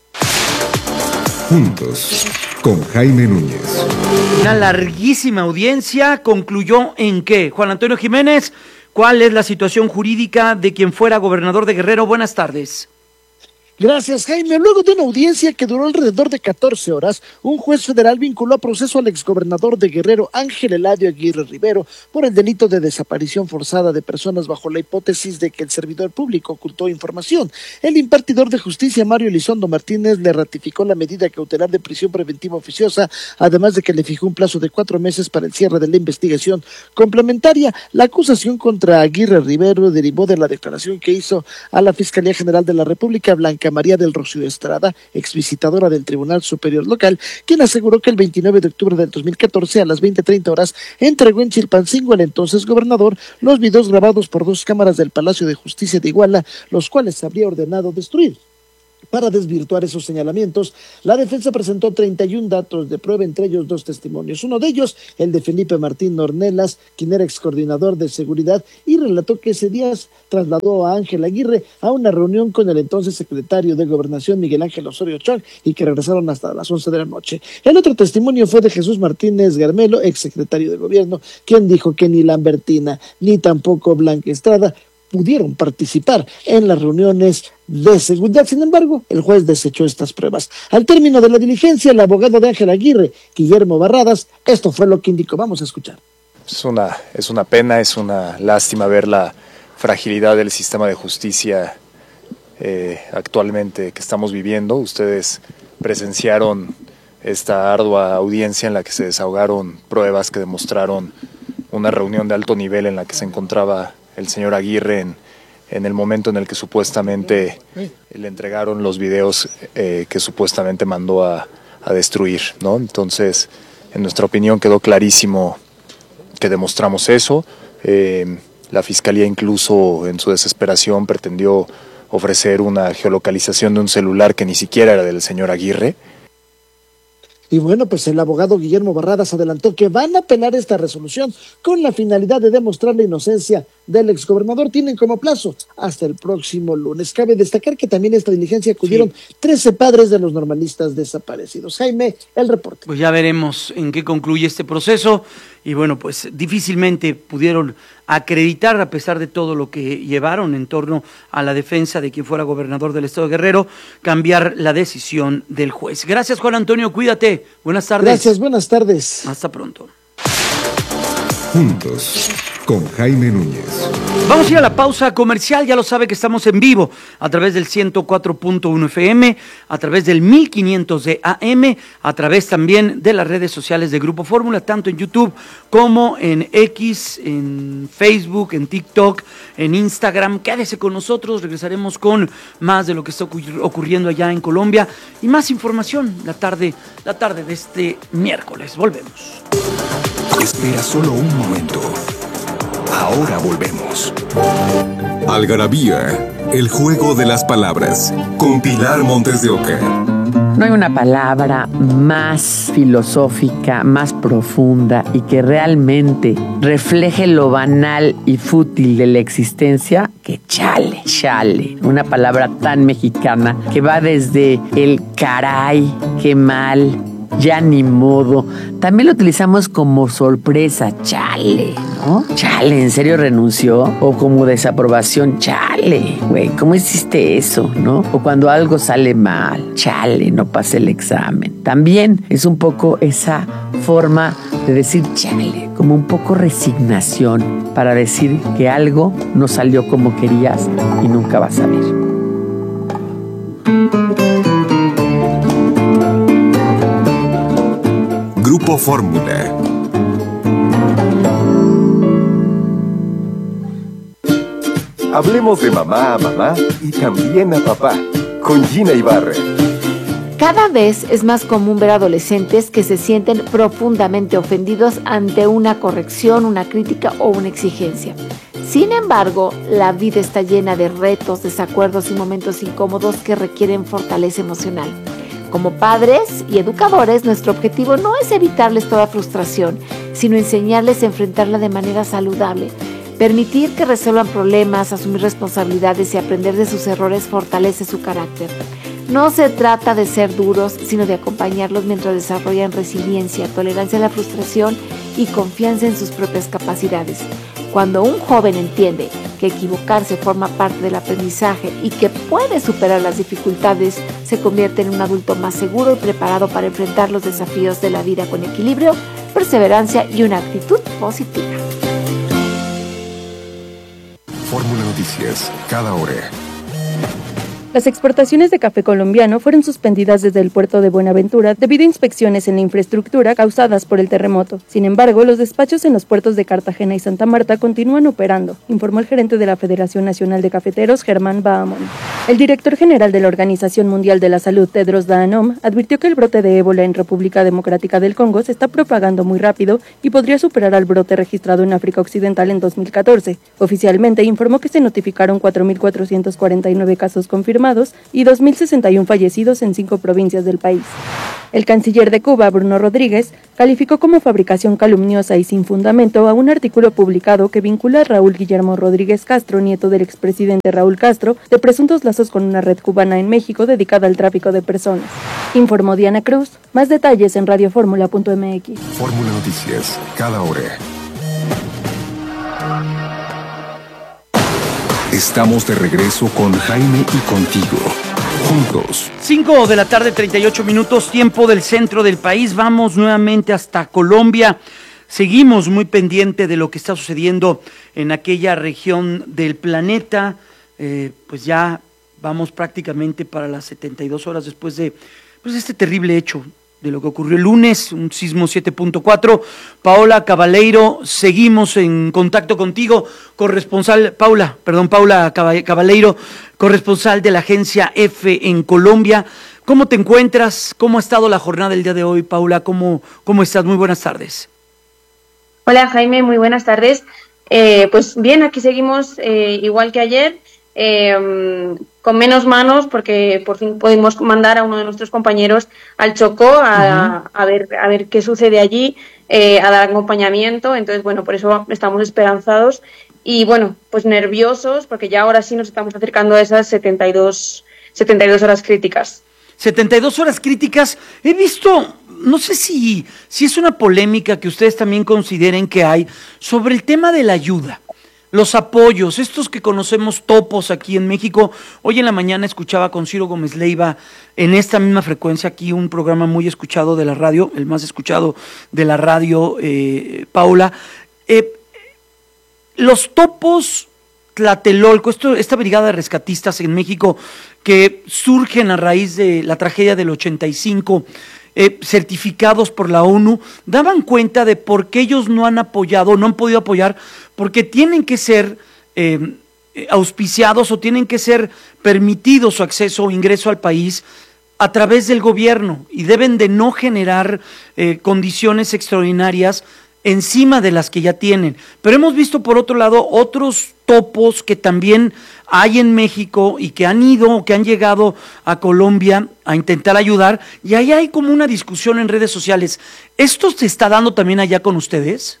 Juntos, con Jaime Núñez. Una larguísima audiencia concluyó en qué. Juan Antonio Jiménez, ¿cuál es la situación jurídica de quien fuera gobernador de Guerrero? Buenas tardes. Gracias, Jaime. Luego de una audiencia que duró alrededor de catorce horas, un juez federal vinculó a proceso al exgobernador de Guerrero, Ángel Eladio Aguirre Rivero, por el delito de desaparición forzada de personas bajo la hipótesis de que el servidor público ocultó información. El impartidor de justicia, Mario Elizondo Martínez, le ratificó la medida cautelar de prisión preventiva oficiosa, además de que le fijó un plazo de cuatro meses para el cierre de la investigación complementaria. La acusación contra Aguirre Rivero derivó de la declaración que hizo a la Fiscalía General de la República, Blanca María del Rocío Estrada, exvisitadora del Tribunal Superior Local, quien aseguró que el veintinueve de octubre del dos mil catorce a las veinte treinta horas entregó en Chilpancingo al entonces gobernador los videos grabados por dos cámaras del Palacio de Justicia de Iguala, los cuales habría ordenado destruir. Para desvirtuar esos señalamientos, la defensa presentó treinta y un datos de prueba, entre ellos dos testimonios. Uno de ellos, el de Felipe Martín Ornelas, quien era excoordinador de seguridad, y relató que ese día trasladó a Ángel Aguirre a una reunión con el entonces secretario de Gobernación, Miguel Ángel Osorio Chong, y que regresaron hasta las once de la noche. El otro testimonio fue de Jesús Martínez Garmelo, exsecretario de Gobierno, quien dijo que ni Lambertina ni tampoco Blanca Estrada pudieron participar en las reuniones de seguridad. Sin embargo, el juez desechó estas pruebas. Al término de la diligencia, el abogado de Ángel Aguirre, Guillermo Barradas, esto fue lo que indicó. Vamos a escuchar. Es una, es una pena, es una lástima ver la fragilidad del sistema de justicia eh, actualmente que estamos viviendo. Ustedes presenciaron esta ardua audiencia en la que se desahogaron pruebas que demostraron una reunión de alto nivel en la que se encontraba el señor Aguirre en, en el momento en el que supuestamente le entregaron los videos eh, que supuestamente mandó a, a destruir, ¿no? Entonces, en nuestra opinión quedó clarísimo que demostramos eso. Eh, la Fiscalía incluso en su desesperación pretendió ofrecer una geolocalización de un celular que ni siquiera era del señor Aguirre. Y bueno, pues el abogado Guillermo Barradas adelantó que van a apelar esta resolución con la finalidad de demostrar la inocencia del exgobernador. Tienen como plazo hasta el próximo lunes. Cabe destacar que también a esta diligencia acudieron sí. trece padres de los normalistas desaparecidos. Jaime, el reporte. Pues ya veremos en qué concluye este proceso. Y bueno, pues difícilmente pudieron acreditar, a pesar de todo lo que llevaron en torno a la defensa de quien fuera gobernador del estado de Guerrero, cambiar la decisión del juez. Gracias, Juan Antonio, cuídate. Buenas tardes. Gracias, buenas tardes. Hasta pronto. Juntos, con Jaime Núñez. Vamos a ir a la pausa comercial. Ya lo sabe que estamos en vivo a través del ciento cuatro punto uno F M, a través del mil quinientos de A M, a través también de las redes sociales de Grupo Fórmula, tanto en YouTube como en X, en Facebook, en TikTok, en Instagram. Quédese con nosotros, regresaremos con más de lo que está ocurriendo allá en Colombia y más información la tarde, la tarde de este miércoles. Volvemos. Espera solo un momento. Ahora volvemos. Algarabía, el juego de las palabras, con Pilar Montes de Oca. No hay una palabra más filosófica, más profunda y que realmente refleje lo banal y fútil de la existencia que chale, chale. Una palabra tan mexicana que va desde el caray, qué mal, ya ni modo. También lo utilizamos como sorpresa, chale, ¿no? Chale, ¿en serio renunció? O como desaprobación, chale, güey, ¿cómo hiciste eso, no? O cuando algo sale mal, chale, no pasé el examen. También es un poco esa forma de decir chale, como un poco resignación para decir que algo no salió como querías y nunca vas a ver. Grupo Fórmula. Hablemos de mamá a mamá y también a papá, con Gina Ibarra. Cada vez es más común ver adolescentes que se sienten profundamente ofendidos ante una corrección, una crítica o una exigencia. Sin embargo, la vida está llena de retos, desacuerdos y momentos incómodos que requieren fortaleza emocional. Como padres y educadores, nuestro objetivo no es evitarles toda frustración, sino enseñarles a enfrentarla de manera saludable. Permitir que resuelvan problemas, asumir responsabilidades y aprender de sus errores fortalece su carácter. No se trata de ser duros, sino de acompañarlos mientras desarrollan resiliencia, tolerancia a la frustración y confianza en sus propias capacidades. Cuando un joven entiende que que equivocarse forma parte del aprendizaje y que puede superar las dificultades, se convierte en un adulto más seguro y preparado para enfrentar los desafíos de la vida con equilibrio, perseverancia y una actitud positiva. Fórmula Noticias, cada hora. Las exportaciones de café colombiano fueron suspendidas desde el puerto de Buenaventura debido a inspecciones en la infraestructura causadas por el terremoto. Sin embargo, los despachos en los puertos de Cartagena y Santa Marta continúan operando, informó el gerente de la Federación Nacional de Cafeteros, Germán Bahamón. El director general de la Organización Mundial de la Salud, Tedros Adhanom, advirtió que el brote de ébola en República Democrática del Congo se está propagando muy rápido y podría superar al brote registrado en África Occidental en dos mil catorce. Oficialmente informó que se notificaron cuatro mil cuatrocientos cuarenta y nueve casos confirmados y dos mil sesenta y uno fallecidos en cinco provincias del país. El canciller de Cuba, Bruno Rodríguez, calificó como fabricación calumniosa y sin fundamento a un artículo publicado que vincula a Raúl Guillermo Rodríguez Castro, nieto del expresidente Raúl Castro, de presuntos lazos con una red cubana en México dedicada al tráfico de personas. Informó Diana Cruz. Más detalles en radioformula punto m x. Fórmula Noticias, cada hora. Estamos de regreso con Jaime y contigo. Juntos. cinco de la tarde, treinta y ocho minutos, tiempo del centro del país. Vamos nuevamente hasta Colombia. Seguimos muy pendiente de lo que está sucediendo en aquella región del planeta. Eh, pues ya vamos prácticamente para las setenta y dos horas después de pues, este terrible hecho de lo que ocurrió el lunes, un sismo siete punto cuatro. Paola Cabaleiro, seguimos en contacto contigo, corresponsal, Paula, perdón, Paula Cabaleiro, corresponsal de la agencia EFE en Colombia. ¿Cómo te encuentras? ¿Cómo ha estado la jornada del día de hoy, Paula? ¿Cómo, cómo estás? Muy buenas tardes. Hola, Jaime, muy buenas tardes. Eh, pues bien, aquí seguimos eh, igual que ayer. Eh, con menos manos porque por fin pudimos mandar a uno de nuestros compañeros al Chocó a, uh-huh. a ver a ver qué sucede allí, eh, a dar acompañamiento. Entonces, bueno, por eso estamos esperanzados y, bueno, pues nerviosos porque ya ahora sí nos estamos acercando a esas setenta y dos horas críticas. setenta y dos horas críticas. He visto, no sé si, si es una polémica que ustedes también consideren que hay sobre el tema de la ayuda. Los apoyos, estos que conocemos topos aquí en México. Hoy en la mañana escuchaba con Ciro Gómez Leiva en esta misma frecuencia aquí un programa muy escuchado de la radio, el más escuchado de la radio, eh, Paula. Eh, los topos Tlatelolco, esto, esta brigada de rescatistas en México que surgen a raíz de la tragedia del ochenta y cinco, Eh, certificados por la ONU, daban cuenta de por qué ellos no han apoyado, no han podido apoyar, porque tienen que ser eh, auspiciados o tienen que ser permitidos su acceso o ingreso al país a través del gobierno y deben de no generar eh, condiciones extraordinarias encima de las que ya tienen. Pero hemos visto por otro lado otros topos que también hay en México y que han ido, que han llegado a Colombia a intentar ayudar, y ahí hay como una discusión en redes sociales. ¿Esto se está dando también allá con ustedes?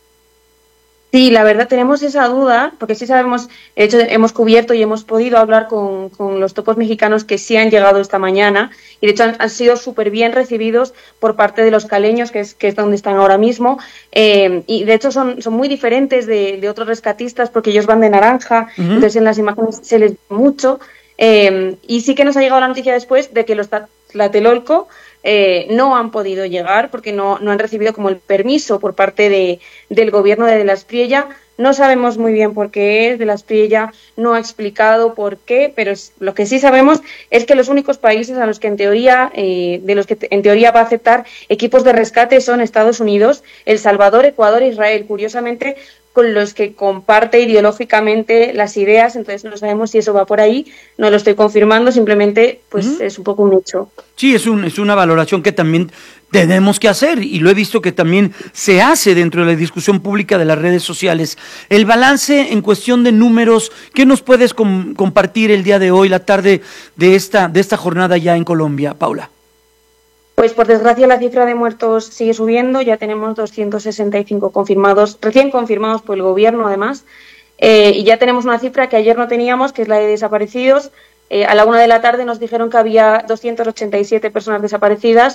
Sí, la verdad tenemos esa duda, porque sí sabemos, de hecho hemos cubierto y hemos podido hablar con, con los topos mexicanos que sí han llegado esta mañana, y de hecho han, han sido súper bien recibidos por parte de los caleños, que es, que es donde están ahora mismo, eh, y de hecho son, son muy diferentes de, de otros rescatistas, porque ellos van de naranja, uh-huh. Entonces en las imágenes se les ve mucho, eh, y sí que nos ha llegado la noticia después de que los Tlatelolco Eh, no han podido llegar porque no, no han recibido como el permiso por parte de, del gobierno de De la Espriella. No sabemos muy bien por qué es, De la Espriella no ha explicado por qué, pero es, lo que sí sabemos es que los únicos países a los que en teoría, eh, de los que te, en teoría va a aceptar equipos de rescate son Estados Unidos, El Salvador, Ecuador e Israel. Curiosamente, con los que comparte ideológicamente las ideas, entonces no sabemos si eso va por ahí, no lo estoy confirmando, simplemente pues uh-huh. es un poco un hecho. Sí, es, un, es una valoración que también tenemos que hacer, y lo he visto que también se hace dentro de la discusión pública de las redes sociales. El balance en cuestión de números, ¿qué nos puedes com- compartir el día de hoy, la tarde de esta, de esta jornada ya en Colombia, Paula? Pues por desgracia la cifra de muertos sigue subiendo, ya tenemos doscientos sesenta y cinco confirmados, recién confirmados por el gobierno además, eh, y ya tenemos una cifra que ayer no teníamos, que es la de desaparecidos. Eh, a la una de la tarde nos dijeron que había doscientas ochenta y siete personas desaparecidas,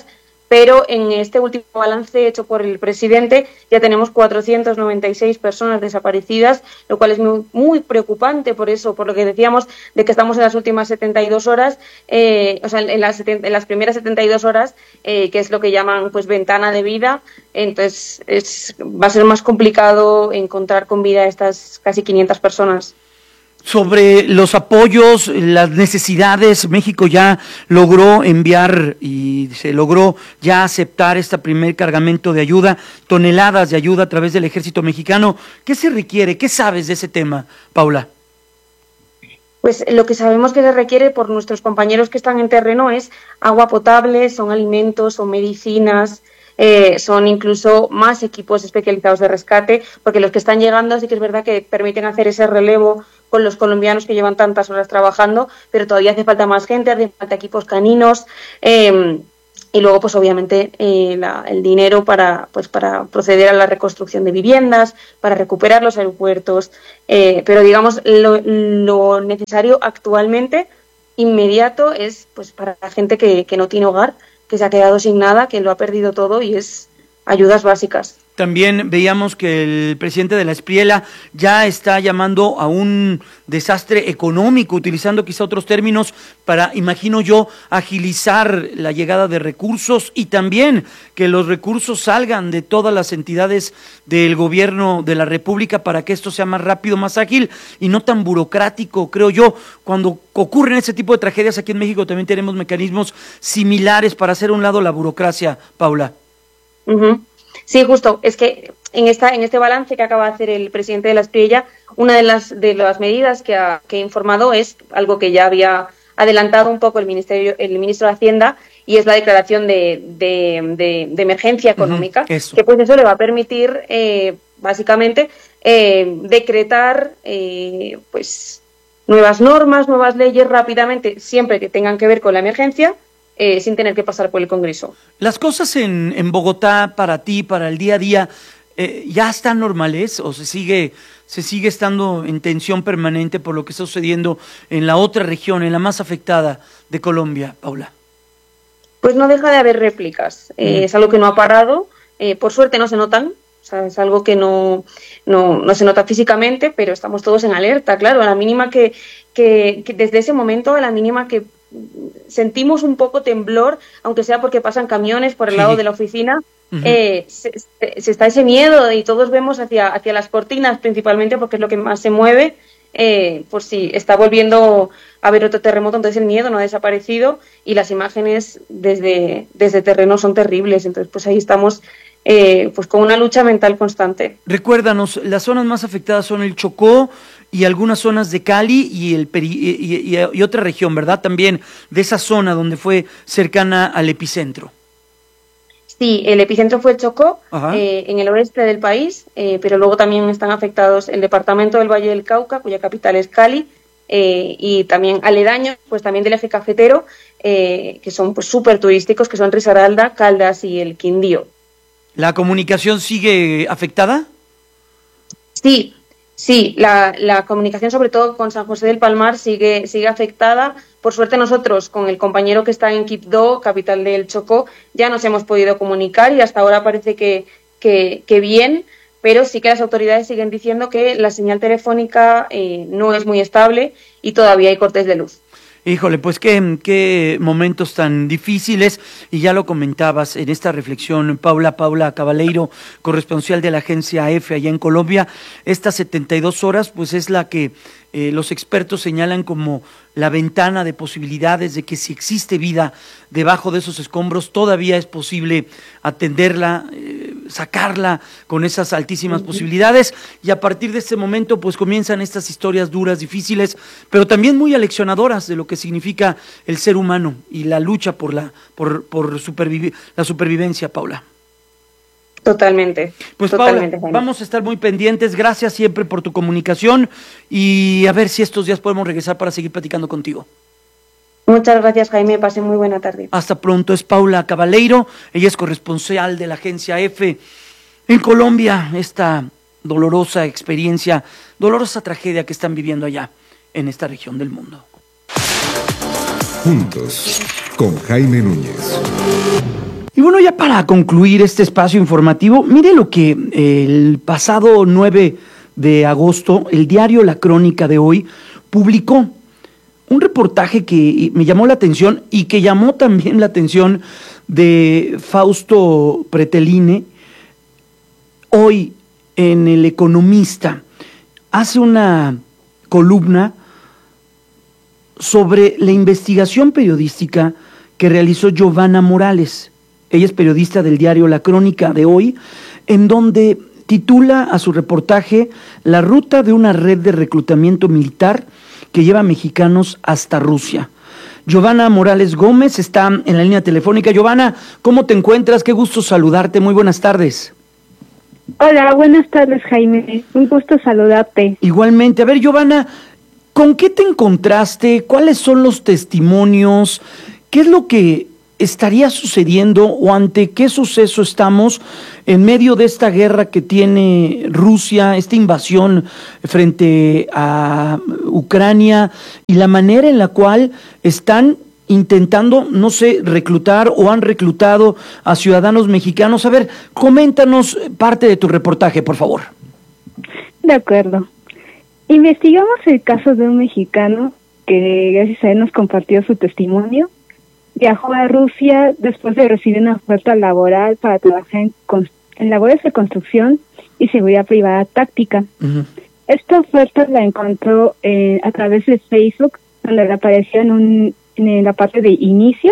pero en este último balance hecho por el presidente ya tenemos cuatrocientas noventa y seis personas desaparecidas, lo cual es muy, muy preocupante por eso, por lo que decíamos de que estamos en las últimas setenta y dos horas, eh, o sea, en las, en las primeras setenta y dos horas, eh, que es lo que llaman pues ventana de vida. Entonces es, va a ser más complicado encontrar con vida a estas casi quinientas personas. Sobre los apoyos, las necesidades, México ya logró enviar y se logró ya aceptar este primer cargamento de ayuda, toneladas de ayuda a través del ejército mexicano. ¿Qué se requiere? ¿Qué sabes de ese tema, Paula? Pues lo que sabemos que se requiere por nuestros compañeros que están en terreno es agua potable, son alimentos, son medicinas, eh, son incluso más equipos especializados de rescate, porque los que están llegando sí que es verdad que permiten hacer ese relevo con los colombianos que llevan tantas horas trabajando, pero todavía hace falta más gente, hace falta equipos caninos, eh, y luego pues obviamente eh, la, el dinero para pues para proceder a la reconstrucción de viviendas, para recuperar los aeropuertos, eh, pero digamos lo, lo necesario actualmente, inmediato, es pues para la gente que, que no tiene hogar, que se ha quedado sin nada, que lo ha perdido todo, y es ayudas básicas. También veíamos que el presidente de la Espriela ya está llamando a un desastre económico, utilizando quizá otros términos para, imagino yo, agilizar la llegada de recursos y también que los recursos salgan de todas las entidades del gobierno de la República para que esto sea más rápido, más ágil y no tan burocrático, creo yo. Cuando ocurren ese tipo de tragedias aquí en México también tenemos mecanismos similares para hacer a un lado la burocracia, Paula. Uh-huh. Sí, justo, es que en esta en este balance que acaba de hacer el presidente de la Espriella, una de las de las medidas que ha, que ha informado es algo que ya había adelantado un poco el ministerio el ministro de Hacienda, y es la declaración de, de, de, de emergencia económica, uh-huh, que pues eso le va a permitir eh, básicamente eh, decretar eh, pues nuevas normas, nuevas leyes rápidamente, siempre que tengan que ver con la emergencia, Eh, sin tener que pasar por el Congreso. Las cosas en, en Bogotá, para ti, para el día a día, eh, ¿ya están normales o se sigue, se sigue estando en tensión permanente por lo que está sucediendo en la otra región, en la más afectada de Colombia, Paula? Pues no deja de haber réplicas, eh, mm. es algo que no ha parado, eh, por suerte no se notan, o sea, es algo que no, no, no se nota físicamente, pero estamos todos en alerta, claro, a la mínima que, que, que desde ese momento, a la mínima que sentimos un poco temblor, aunque sea porque pasan camiones por el sí. lado de la oficina, uh-huh. eh, se, se, se está ese miedo y todos vemos hacia, hacia las cortinas principalmente porque es lo que más se mueve, eh, por si está volviendo a haber otro terremoto, entonces el miedo no ha desaparecido y las imágenes desde, desde terreno son terribles, entonces pues ahí estamos eh, pues con una lucha mental constante. Recuérdanos, las zonas más afectadas son el Chocó y algunas zonas de Cali y, el peri y, y, y otra región, ¿verdad? También de esa zona donde fue cercana al epicentro. Sí, el epicentro fue el Chocó, eh, en el oeste del país, eh, pero luego también están afectados el departamento del Valle del Cauca, cuya capital es Cali, eh, y también aledaños, pues también del eje cafetero, eh, que son pues súper turísticos, que son Risaralda, Caldas y el Quindío. ¿La comunicación sigue afectada? Sí. Sí, la, la comunicación, sobre todo con San José del Palmar, sigue, sigue afectada. Por suerte nosotros, con el compañero que está en Quibdó, capital del Chocó, ya nos hemos podido comunicar y hasta ahora parece que, que, que bien, pero sí que las autoridades siguen diciendo que la señal telefónica eh, no es muy estable y todavía hay cortes de luz. Híjole, pues qué, qué momentos tan difíciles, y ya lo comentabas en esta reflexión, Paula, Paula Cabaleiro, corresponsal de la agencia EFE allá en Colombia. Estas setenta y dos horas, pues es la que eh, los expertos señalan como la ventana de posibilidades de que si existe vida debajo de esos escombros, todavía es posible atenderla, eh, sacarla con esas altísimas uh-huh. posibilidades, y a partir de este momento pues comienzan estas historias duras, difíciles, pero también muy aleccionadoras de lo que significa el ser humano y la lucha por la por por supervivi- la supervivencia, Paula. Totalmente. Pues totalmente, Paula, vamos a estar muy pendientes, gracias siempre por tu comunicación y a ver si estos días podemos regresar para seguir platicando contigo. Muchas gracias, Jaime, pasen muy buena tarde. Hasta pronto. Es Paula Cabaleiro, ella es corresponsal de la agencia EFE en Colombia, esta dolorosa experiencia, dolorosa tragedia que están viviendo allá en esta región del mundo. Juntos, con Jaime Núñez. Y bueno, ya para concluir este espacio informativo, mire lo que el pasado nueve de agosto, el diario La Crónica de hoy publicó un reportaje que me llamó la atención y que llamó también la atención de Fausto Preteline. Hoy en El Economista hace una columna sobre la investigación periodística que realizó Giovanna Morales. Ella es periodista del diario La Crónica de hoy, en donde titula a su reportaje La ruta de una red de reclutamiento militar que lleva mexicanos hasta Rusia. Giovanna Morales Gómez está en la línea telefónica. Giovanna, ¿cómo te encuentras? Qué gusto saludarte. Muy buenas tardes. Hola, buenas tardes, Jaime. Un gusto saludarte. Igualmente. A ver, Giovanna, ¿con qué te encontraste? ¿Cuáles son los testimonios? ¿Qué es lo que estaría sucediendo o ante qué suceso estamos en medio de esta guerra que tiene Rusia, esta invasión frente a Ucrania y la manera en la cual están intentando, no sé, reclutar o han reclutado a ciudadanos mexicanos? A ver, coméntanos parte de tu reportaje, por favor. De acuerdo. Investigamos el caso de un mexicano que gracias a él nos compartió su testimonio. Viajó a Rusia después de recibir una oferta laboral para trabajar en, en labores de construcción y seguridad privada táctica. Uh-huh. Esta oferta la encontró eh, a través de Facebook, donde le apareció en, un, en la parte de inicio,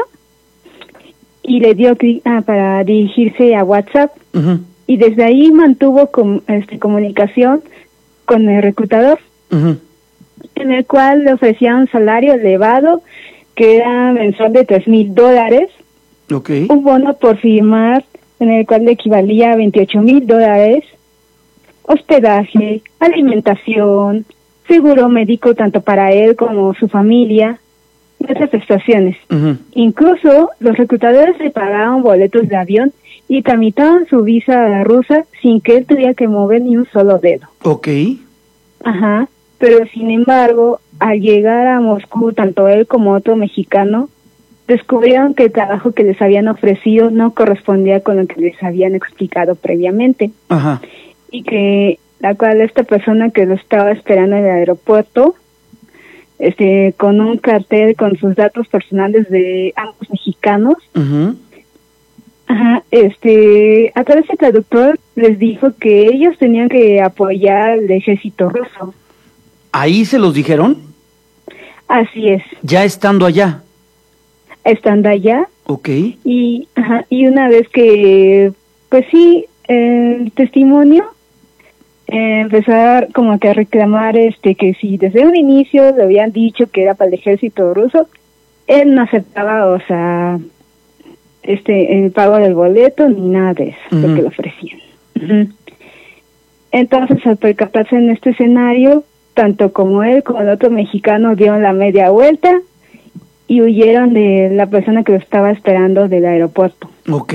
y le dio clic ah, para dirigirse a WhatsApp. Uh-huh. Y desde ahí mantuvo com, este, comunicación con el reclutador, uh-huh. en el cual le ofrecía un salario elevado que era mensual de tres mil dólares, okay. Un bono por firmar en el cual le equivalía a veintiocho mil dólares, hospedaje, alimentación, seguro médico tanto para él como su familia, y otras prestaciones. Uh-huh. Incluso los reclutadores le pagaban boletos de avión y tramitaban su visa rusa sin que él tuviera que mover ni un solo dedo. Ok. Ajá. Pero sin embargo, al llegar a Moscú, tanto él como otro mexicano, descubrieron que el trabajo que les habían ofrecido no correspondía con lo que les habían explicado previamente. Ajá. Y que la cual esta persona que lo estaba esperando en el aeropuerto, este, con un cartel con sus datos personales de ambos mexicanos, uh-huh. Ajá, este, a través del traductor les dijo que ellos tenían que apoyar al ejército ruso. ¿Ahí se los dijeron? Así es. ¿Ya estando allá? Estando allá. Ok. Y, ajá, y una vez que, pues sí, el testimonio eh, empezó a, como que a reclamar este que si desde un inicio le habían dicho que era para el ejército ruso, él no aceptaba, o sea, este el pago del boleto ni nada de eso, uh-huh. lo que le ofrecían. Uh-huh. Entonces, al percatarse en este escenario, tanto como él como el otro mexicano dieron la media vuelta y huyeron de la persona que lo estaba esperando del aeropuerto. Ok.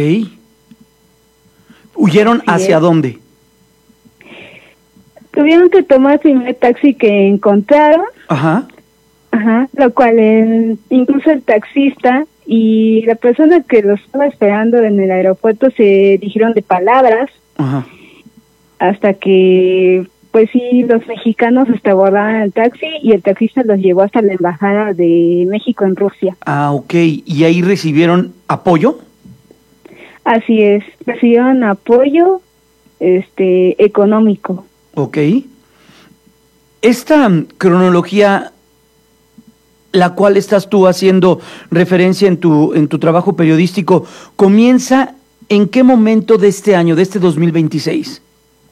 ¿Huyeron sí, hacia es. dónde? Tuvieron que tomar el primer taxi que encontraron. Ajá. Ajá, lo cual el, incluso el taxista y la persona que lo estaba esperando en el aeropuerto se dijeron de palabras. Ajá. Hasta que, pues sí, los mexicanos hasta abordaban el taxi y el taxista los llevó hasta la embajada de México en Rusia. Ah, ok. ¿Y ahí recibieron apoyo? Así es, recibieron apoyo este, económico. Ok. Esta cronología, la cual estás tú haciendo referencia en tu, en tu trabajo periodístico, ¿comienza en qué momento de este año, de este dos mil veintiséis?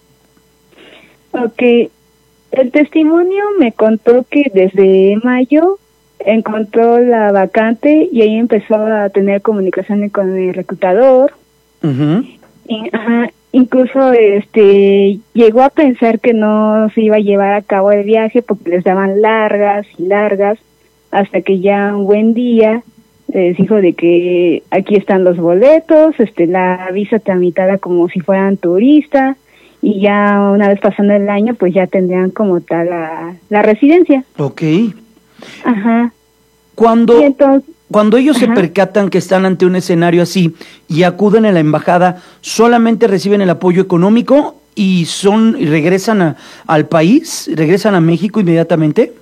Ok, el testimonio me contó que desde mayo encontró la vacante y ahí empezó a tener comunicaciones con el reclutador. Uh-huh. Y, ajá, incluso este llegó a pensar que no se iba a llevar a cabo el viaje porque les daban largas y largas, hasta que ya un buen día les dijo de que aquí están los boletos, este la visa tramitada como si fueran turistas. Y ya una vez pasando el año, pues ya tendrían como tal la, la residencia. Ok. Ajá. ¿Cuándo? Y entonces, Cuando ellos Ajá. se percatan que están ante un escenario así y acuden a la embajada, ¿solamente reciben el apoyo económico y son y regresan a, al país, regresan a México inmediatamente?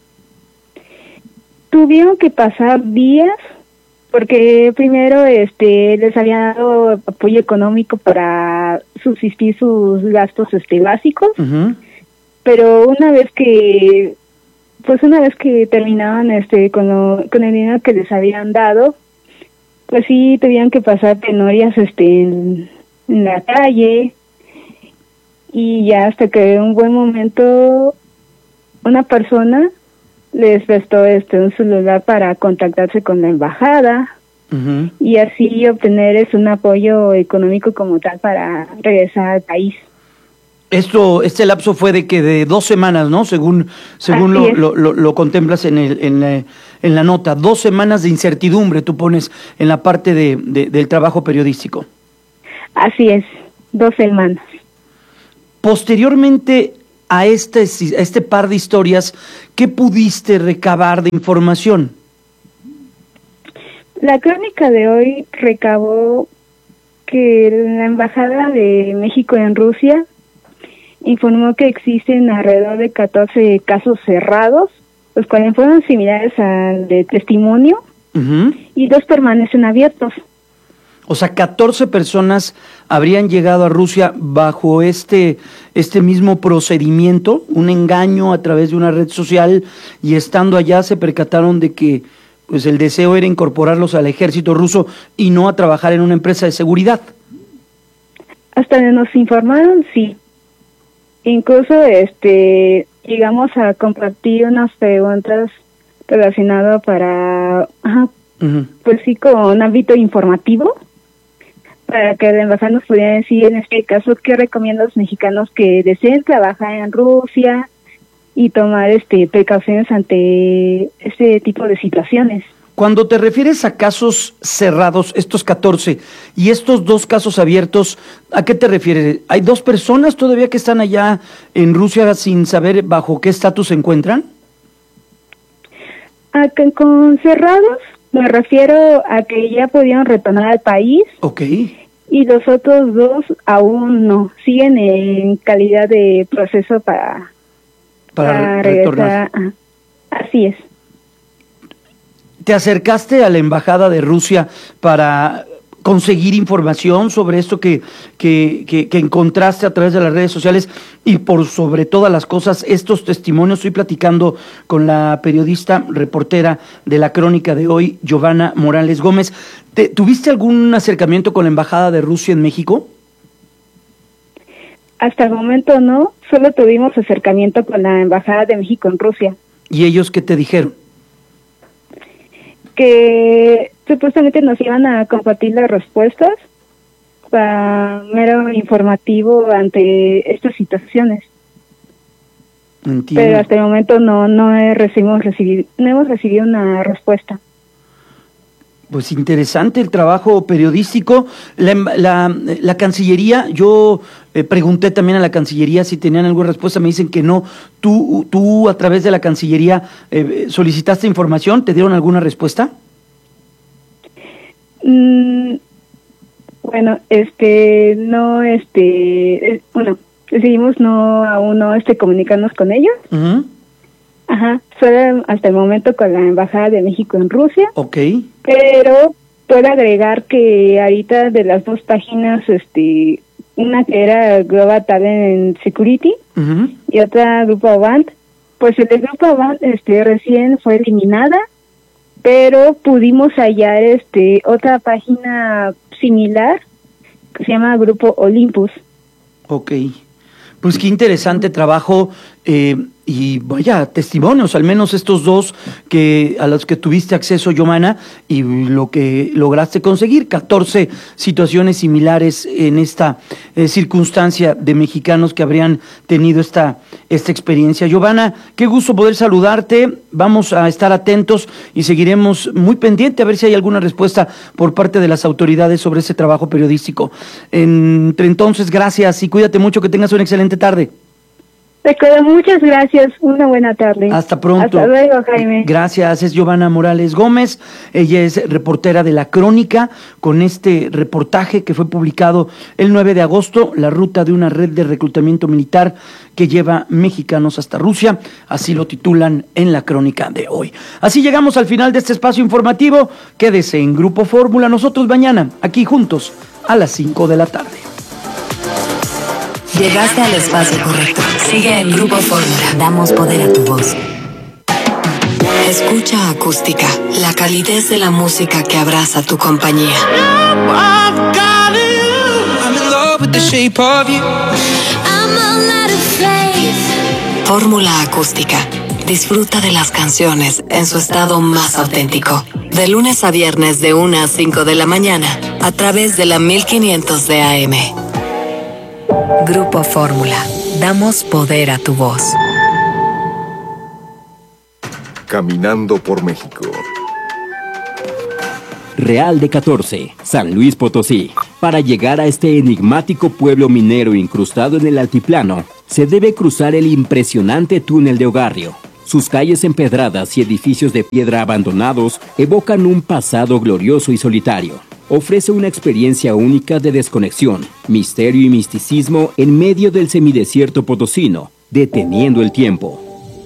Tuvieron que pasar días porque primero este les había dado apoyo económico para subsistir sus gastos este básicos, Uh-huh. pero una vez que pues una vez que terminaban este con lo, con el dinero que les habían dado, pues sí tuvieron que pasar penurias este en, en la calle, y ya hasta que en un buen momento una persona les prestó este un celular para contactarse con la embajada Uh-huh. y así obtener es un apoyo económico como tal para regresar al país. Esto, este lapso fue de que de dos semanas, ¿no? Según, según Así lo, es. lo, lo, lo contemplas en, el, en, la, en la nota. Dos semanas de incertidumbre, tú pones en la parte de, de, del trabajo periodístico. Así es, dos semanas. Posteriormente a este, a este par de historias, ¿qué pudiste recabar de información? La crónica de hoy recabó que la Embajada de México en Rusia informó que existen alrededor de catorce casos cerrados, los cuales fueron similares al de testimonio, Uh-huh. y dos permanecen abiertos. O sea, catorce personas habrían llegado a Rusia bajo este, este mismo procedimiento, un engaño a través de una red social, y estando allá se percataron de que pues el deseo era incorporarlos al ejército ruso y no a trabajar en una empresa de seguridad. Hasta donde nos informaron, sí. Incluso este llegamos a compartir unas preguntas relacionadas para, ajá, Uh-huh. pues sí, con un ámbito informativo, para que la embajada nos pudiera decir en este caso qué recomienda a los mexicanos que deseen trabajar en Rusia y tomar este precauciones ante este tipo de situaciones. Cuando te refieres a casos cerrados, estos catorce, y estos dos casos abiertos, ¿a qué te refieres? ¿Hay dos personas todavía que están allá en Rusia sin saber bajo qué estatus se encuentran? A que con cerrados me refiero a que ya pudieron retornar al país. Ok. Y los otros dos aún no, siguen en calidad de proceso para, Para, para retornar. regresar. Ah, así es. ¿Te acercaste a la embajada de Rusia para conseguir información sobre esto que, que, que, que encontraste a través de las redes sociales y por sobre todas las cosas estos testimonios? Estoy platicando con la periodista reportera de la crónica de hoy, Giovanna Morales Gómez. ¿Te, ¿Tuviste algún acercamiento con la embajada de Rusia en México? Hasta el momento no, solo tuvimos acercamiento con la embajada de México en Rusia, ¿Y ellos qué te dijeron? que supuestamente nos iban a compartir las respuestas para mero informativo ante estas situaciones. Entiendo. Pero hasta el momento no no he recibimos recibido no hemos recibido una respuesta. Pues interesante el trabajo periodístico. La, la, la Cancillería, yo eh, pregunté también a la Cancillería si tenían alguna respuesta, me dicen que no. ¿Tú, tú a través de la Cancillería eh, solicitaste información? ¿Te dieron alguna respuesta? Mm, bueno, este, no, este, eh, bueno, decidimos no, aún no, este, comunicarnos con ellos. Uh-huh. Ajá, solo hasta el momento con la Embajada de México en Rusia. Ok. Pero puedo agregar que ahorita de las dos páginas, este, una que era Global Talent Security Uh-huh. y otra Grupo Avant, pues el de Grupo Avant, este, recién fue eliminada, pero pudimos hallar, este, otra página similar que se llama Grupo Olympus. Ok. Pues qué interesante trabajo eh, y vaya testimonios, al menos estos dos que a los que tuviste acceso, Giovanna, y lo que lograste conseguir, catorce situaciones similares en esta eh, circunstancia de mexicanos que habrían tenido esta, esta experiencia. Giovanna, qué gusto poder saludarte, vamos a estar atentos y seguiremos muy pendiente a ver si hay alguna respuesta por parte de las autoridades sobre ese trabajo periodístico. Entre entonces, gracias y cuídate mucho, que tengas una excelente tarde. De acuerdo, muchas gracias. Una buena tarde. Hasta pronto. Hasta luego, Jaime. Gracias. Es Giovanna Morales Gómez. Ella es reportera de La Crónica, con este reportaje que fue publicado el nueve de agosto, la ruta de una red de reclutamiento militar que lleva mexicanos hasta Rusia. Así lo titulan en La Crónica de hoy. Así llegamos al final de este espacio informativo. Quédese en Grupo Fórmula. Nosotros mañana, aquí juntos, a las cinco de la tarde. Llegaste al espacio correcto. Sigue en Grupo Fórmula. Damos poder a tu voz. Escucha Acústica, la calidez de la música que abraza tu compañía. Fórmula Acústica. Disfruta de las canciones en su estado más auténtico. De lunes a viernes de una a cinco de la mañana, a través de la mil quinientos de A M. Grupo Fórmula. Damos poder a tu voz. Caminando por México. Real de catorce, San Luis Potosí. Para llegar a este enigmático pueblo minero incrustado en el altiplano, se debe cruzar el impresionante túnel de Ogarrio. Sus calles empedradas y edificios de piedra abandonados evocan un pasado glorioso y solitario. Ofrece una experiencia única de desconexión, misterio y misticismo en medio del semidesierto potosino, deteniendo el tiempo.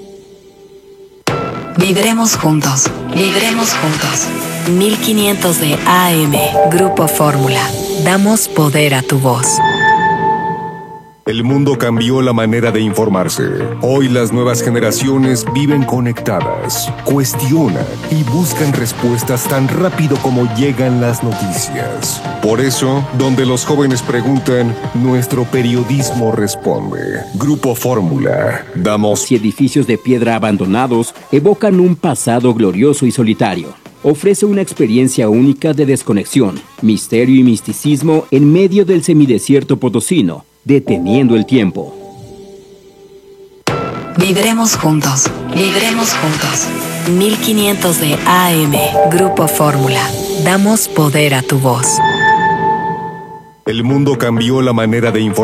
Vibremos juntos, vibremos juntos. mil quinientos de A M, Grupo Fórmula. Damos poder a tu voz. El mundo cambió la manera de informarse. Hoy las nuevas generaciones viven conectadas, cuestionan y buscan respuestas tan rápido como llegan las noticias. Por eso, donde los jóvenes preguntan, nuestro periodismo responde. Grupo Fórmula. Damos... Y edificios de piedra abandonados evocan un pasado glorioso y solitario. Ofrece una experiencia única de desconexión, misterio y misticismo en medio del semidesierto potosino, deteniendo el tiempo. Vibremos juntos, vibremos juntos. mil quinientos de A M, Grupo Fórmula. Damos poder a tu voz. El mundo cambió la manera de informar.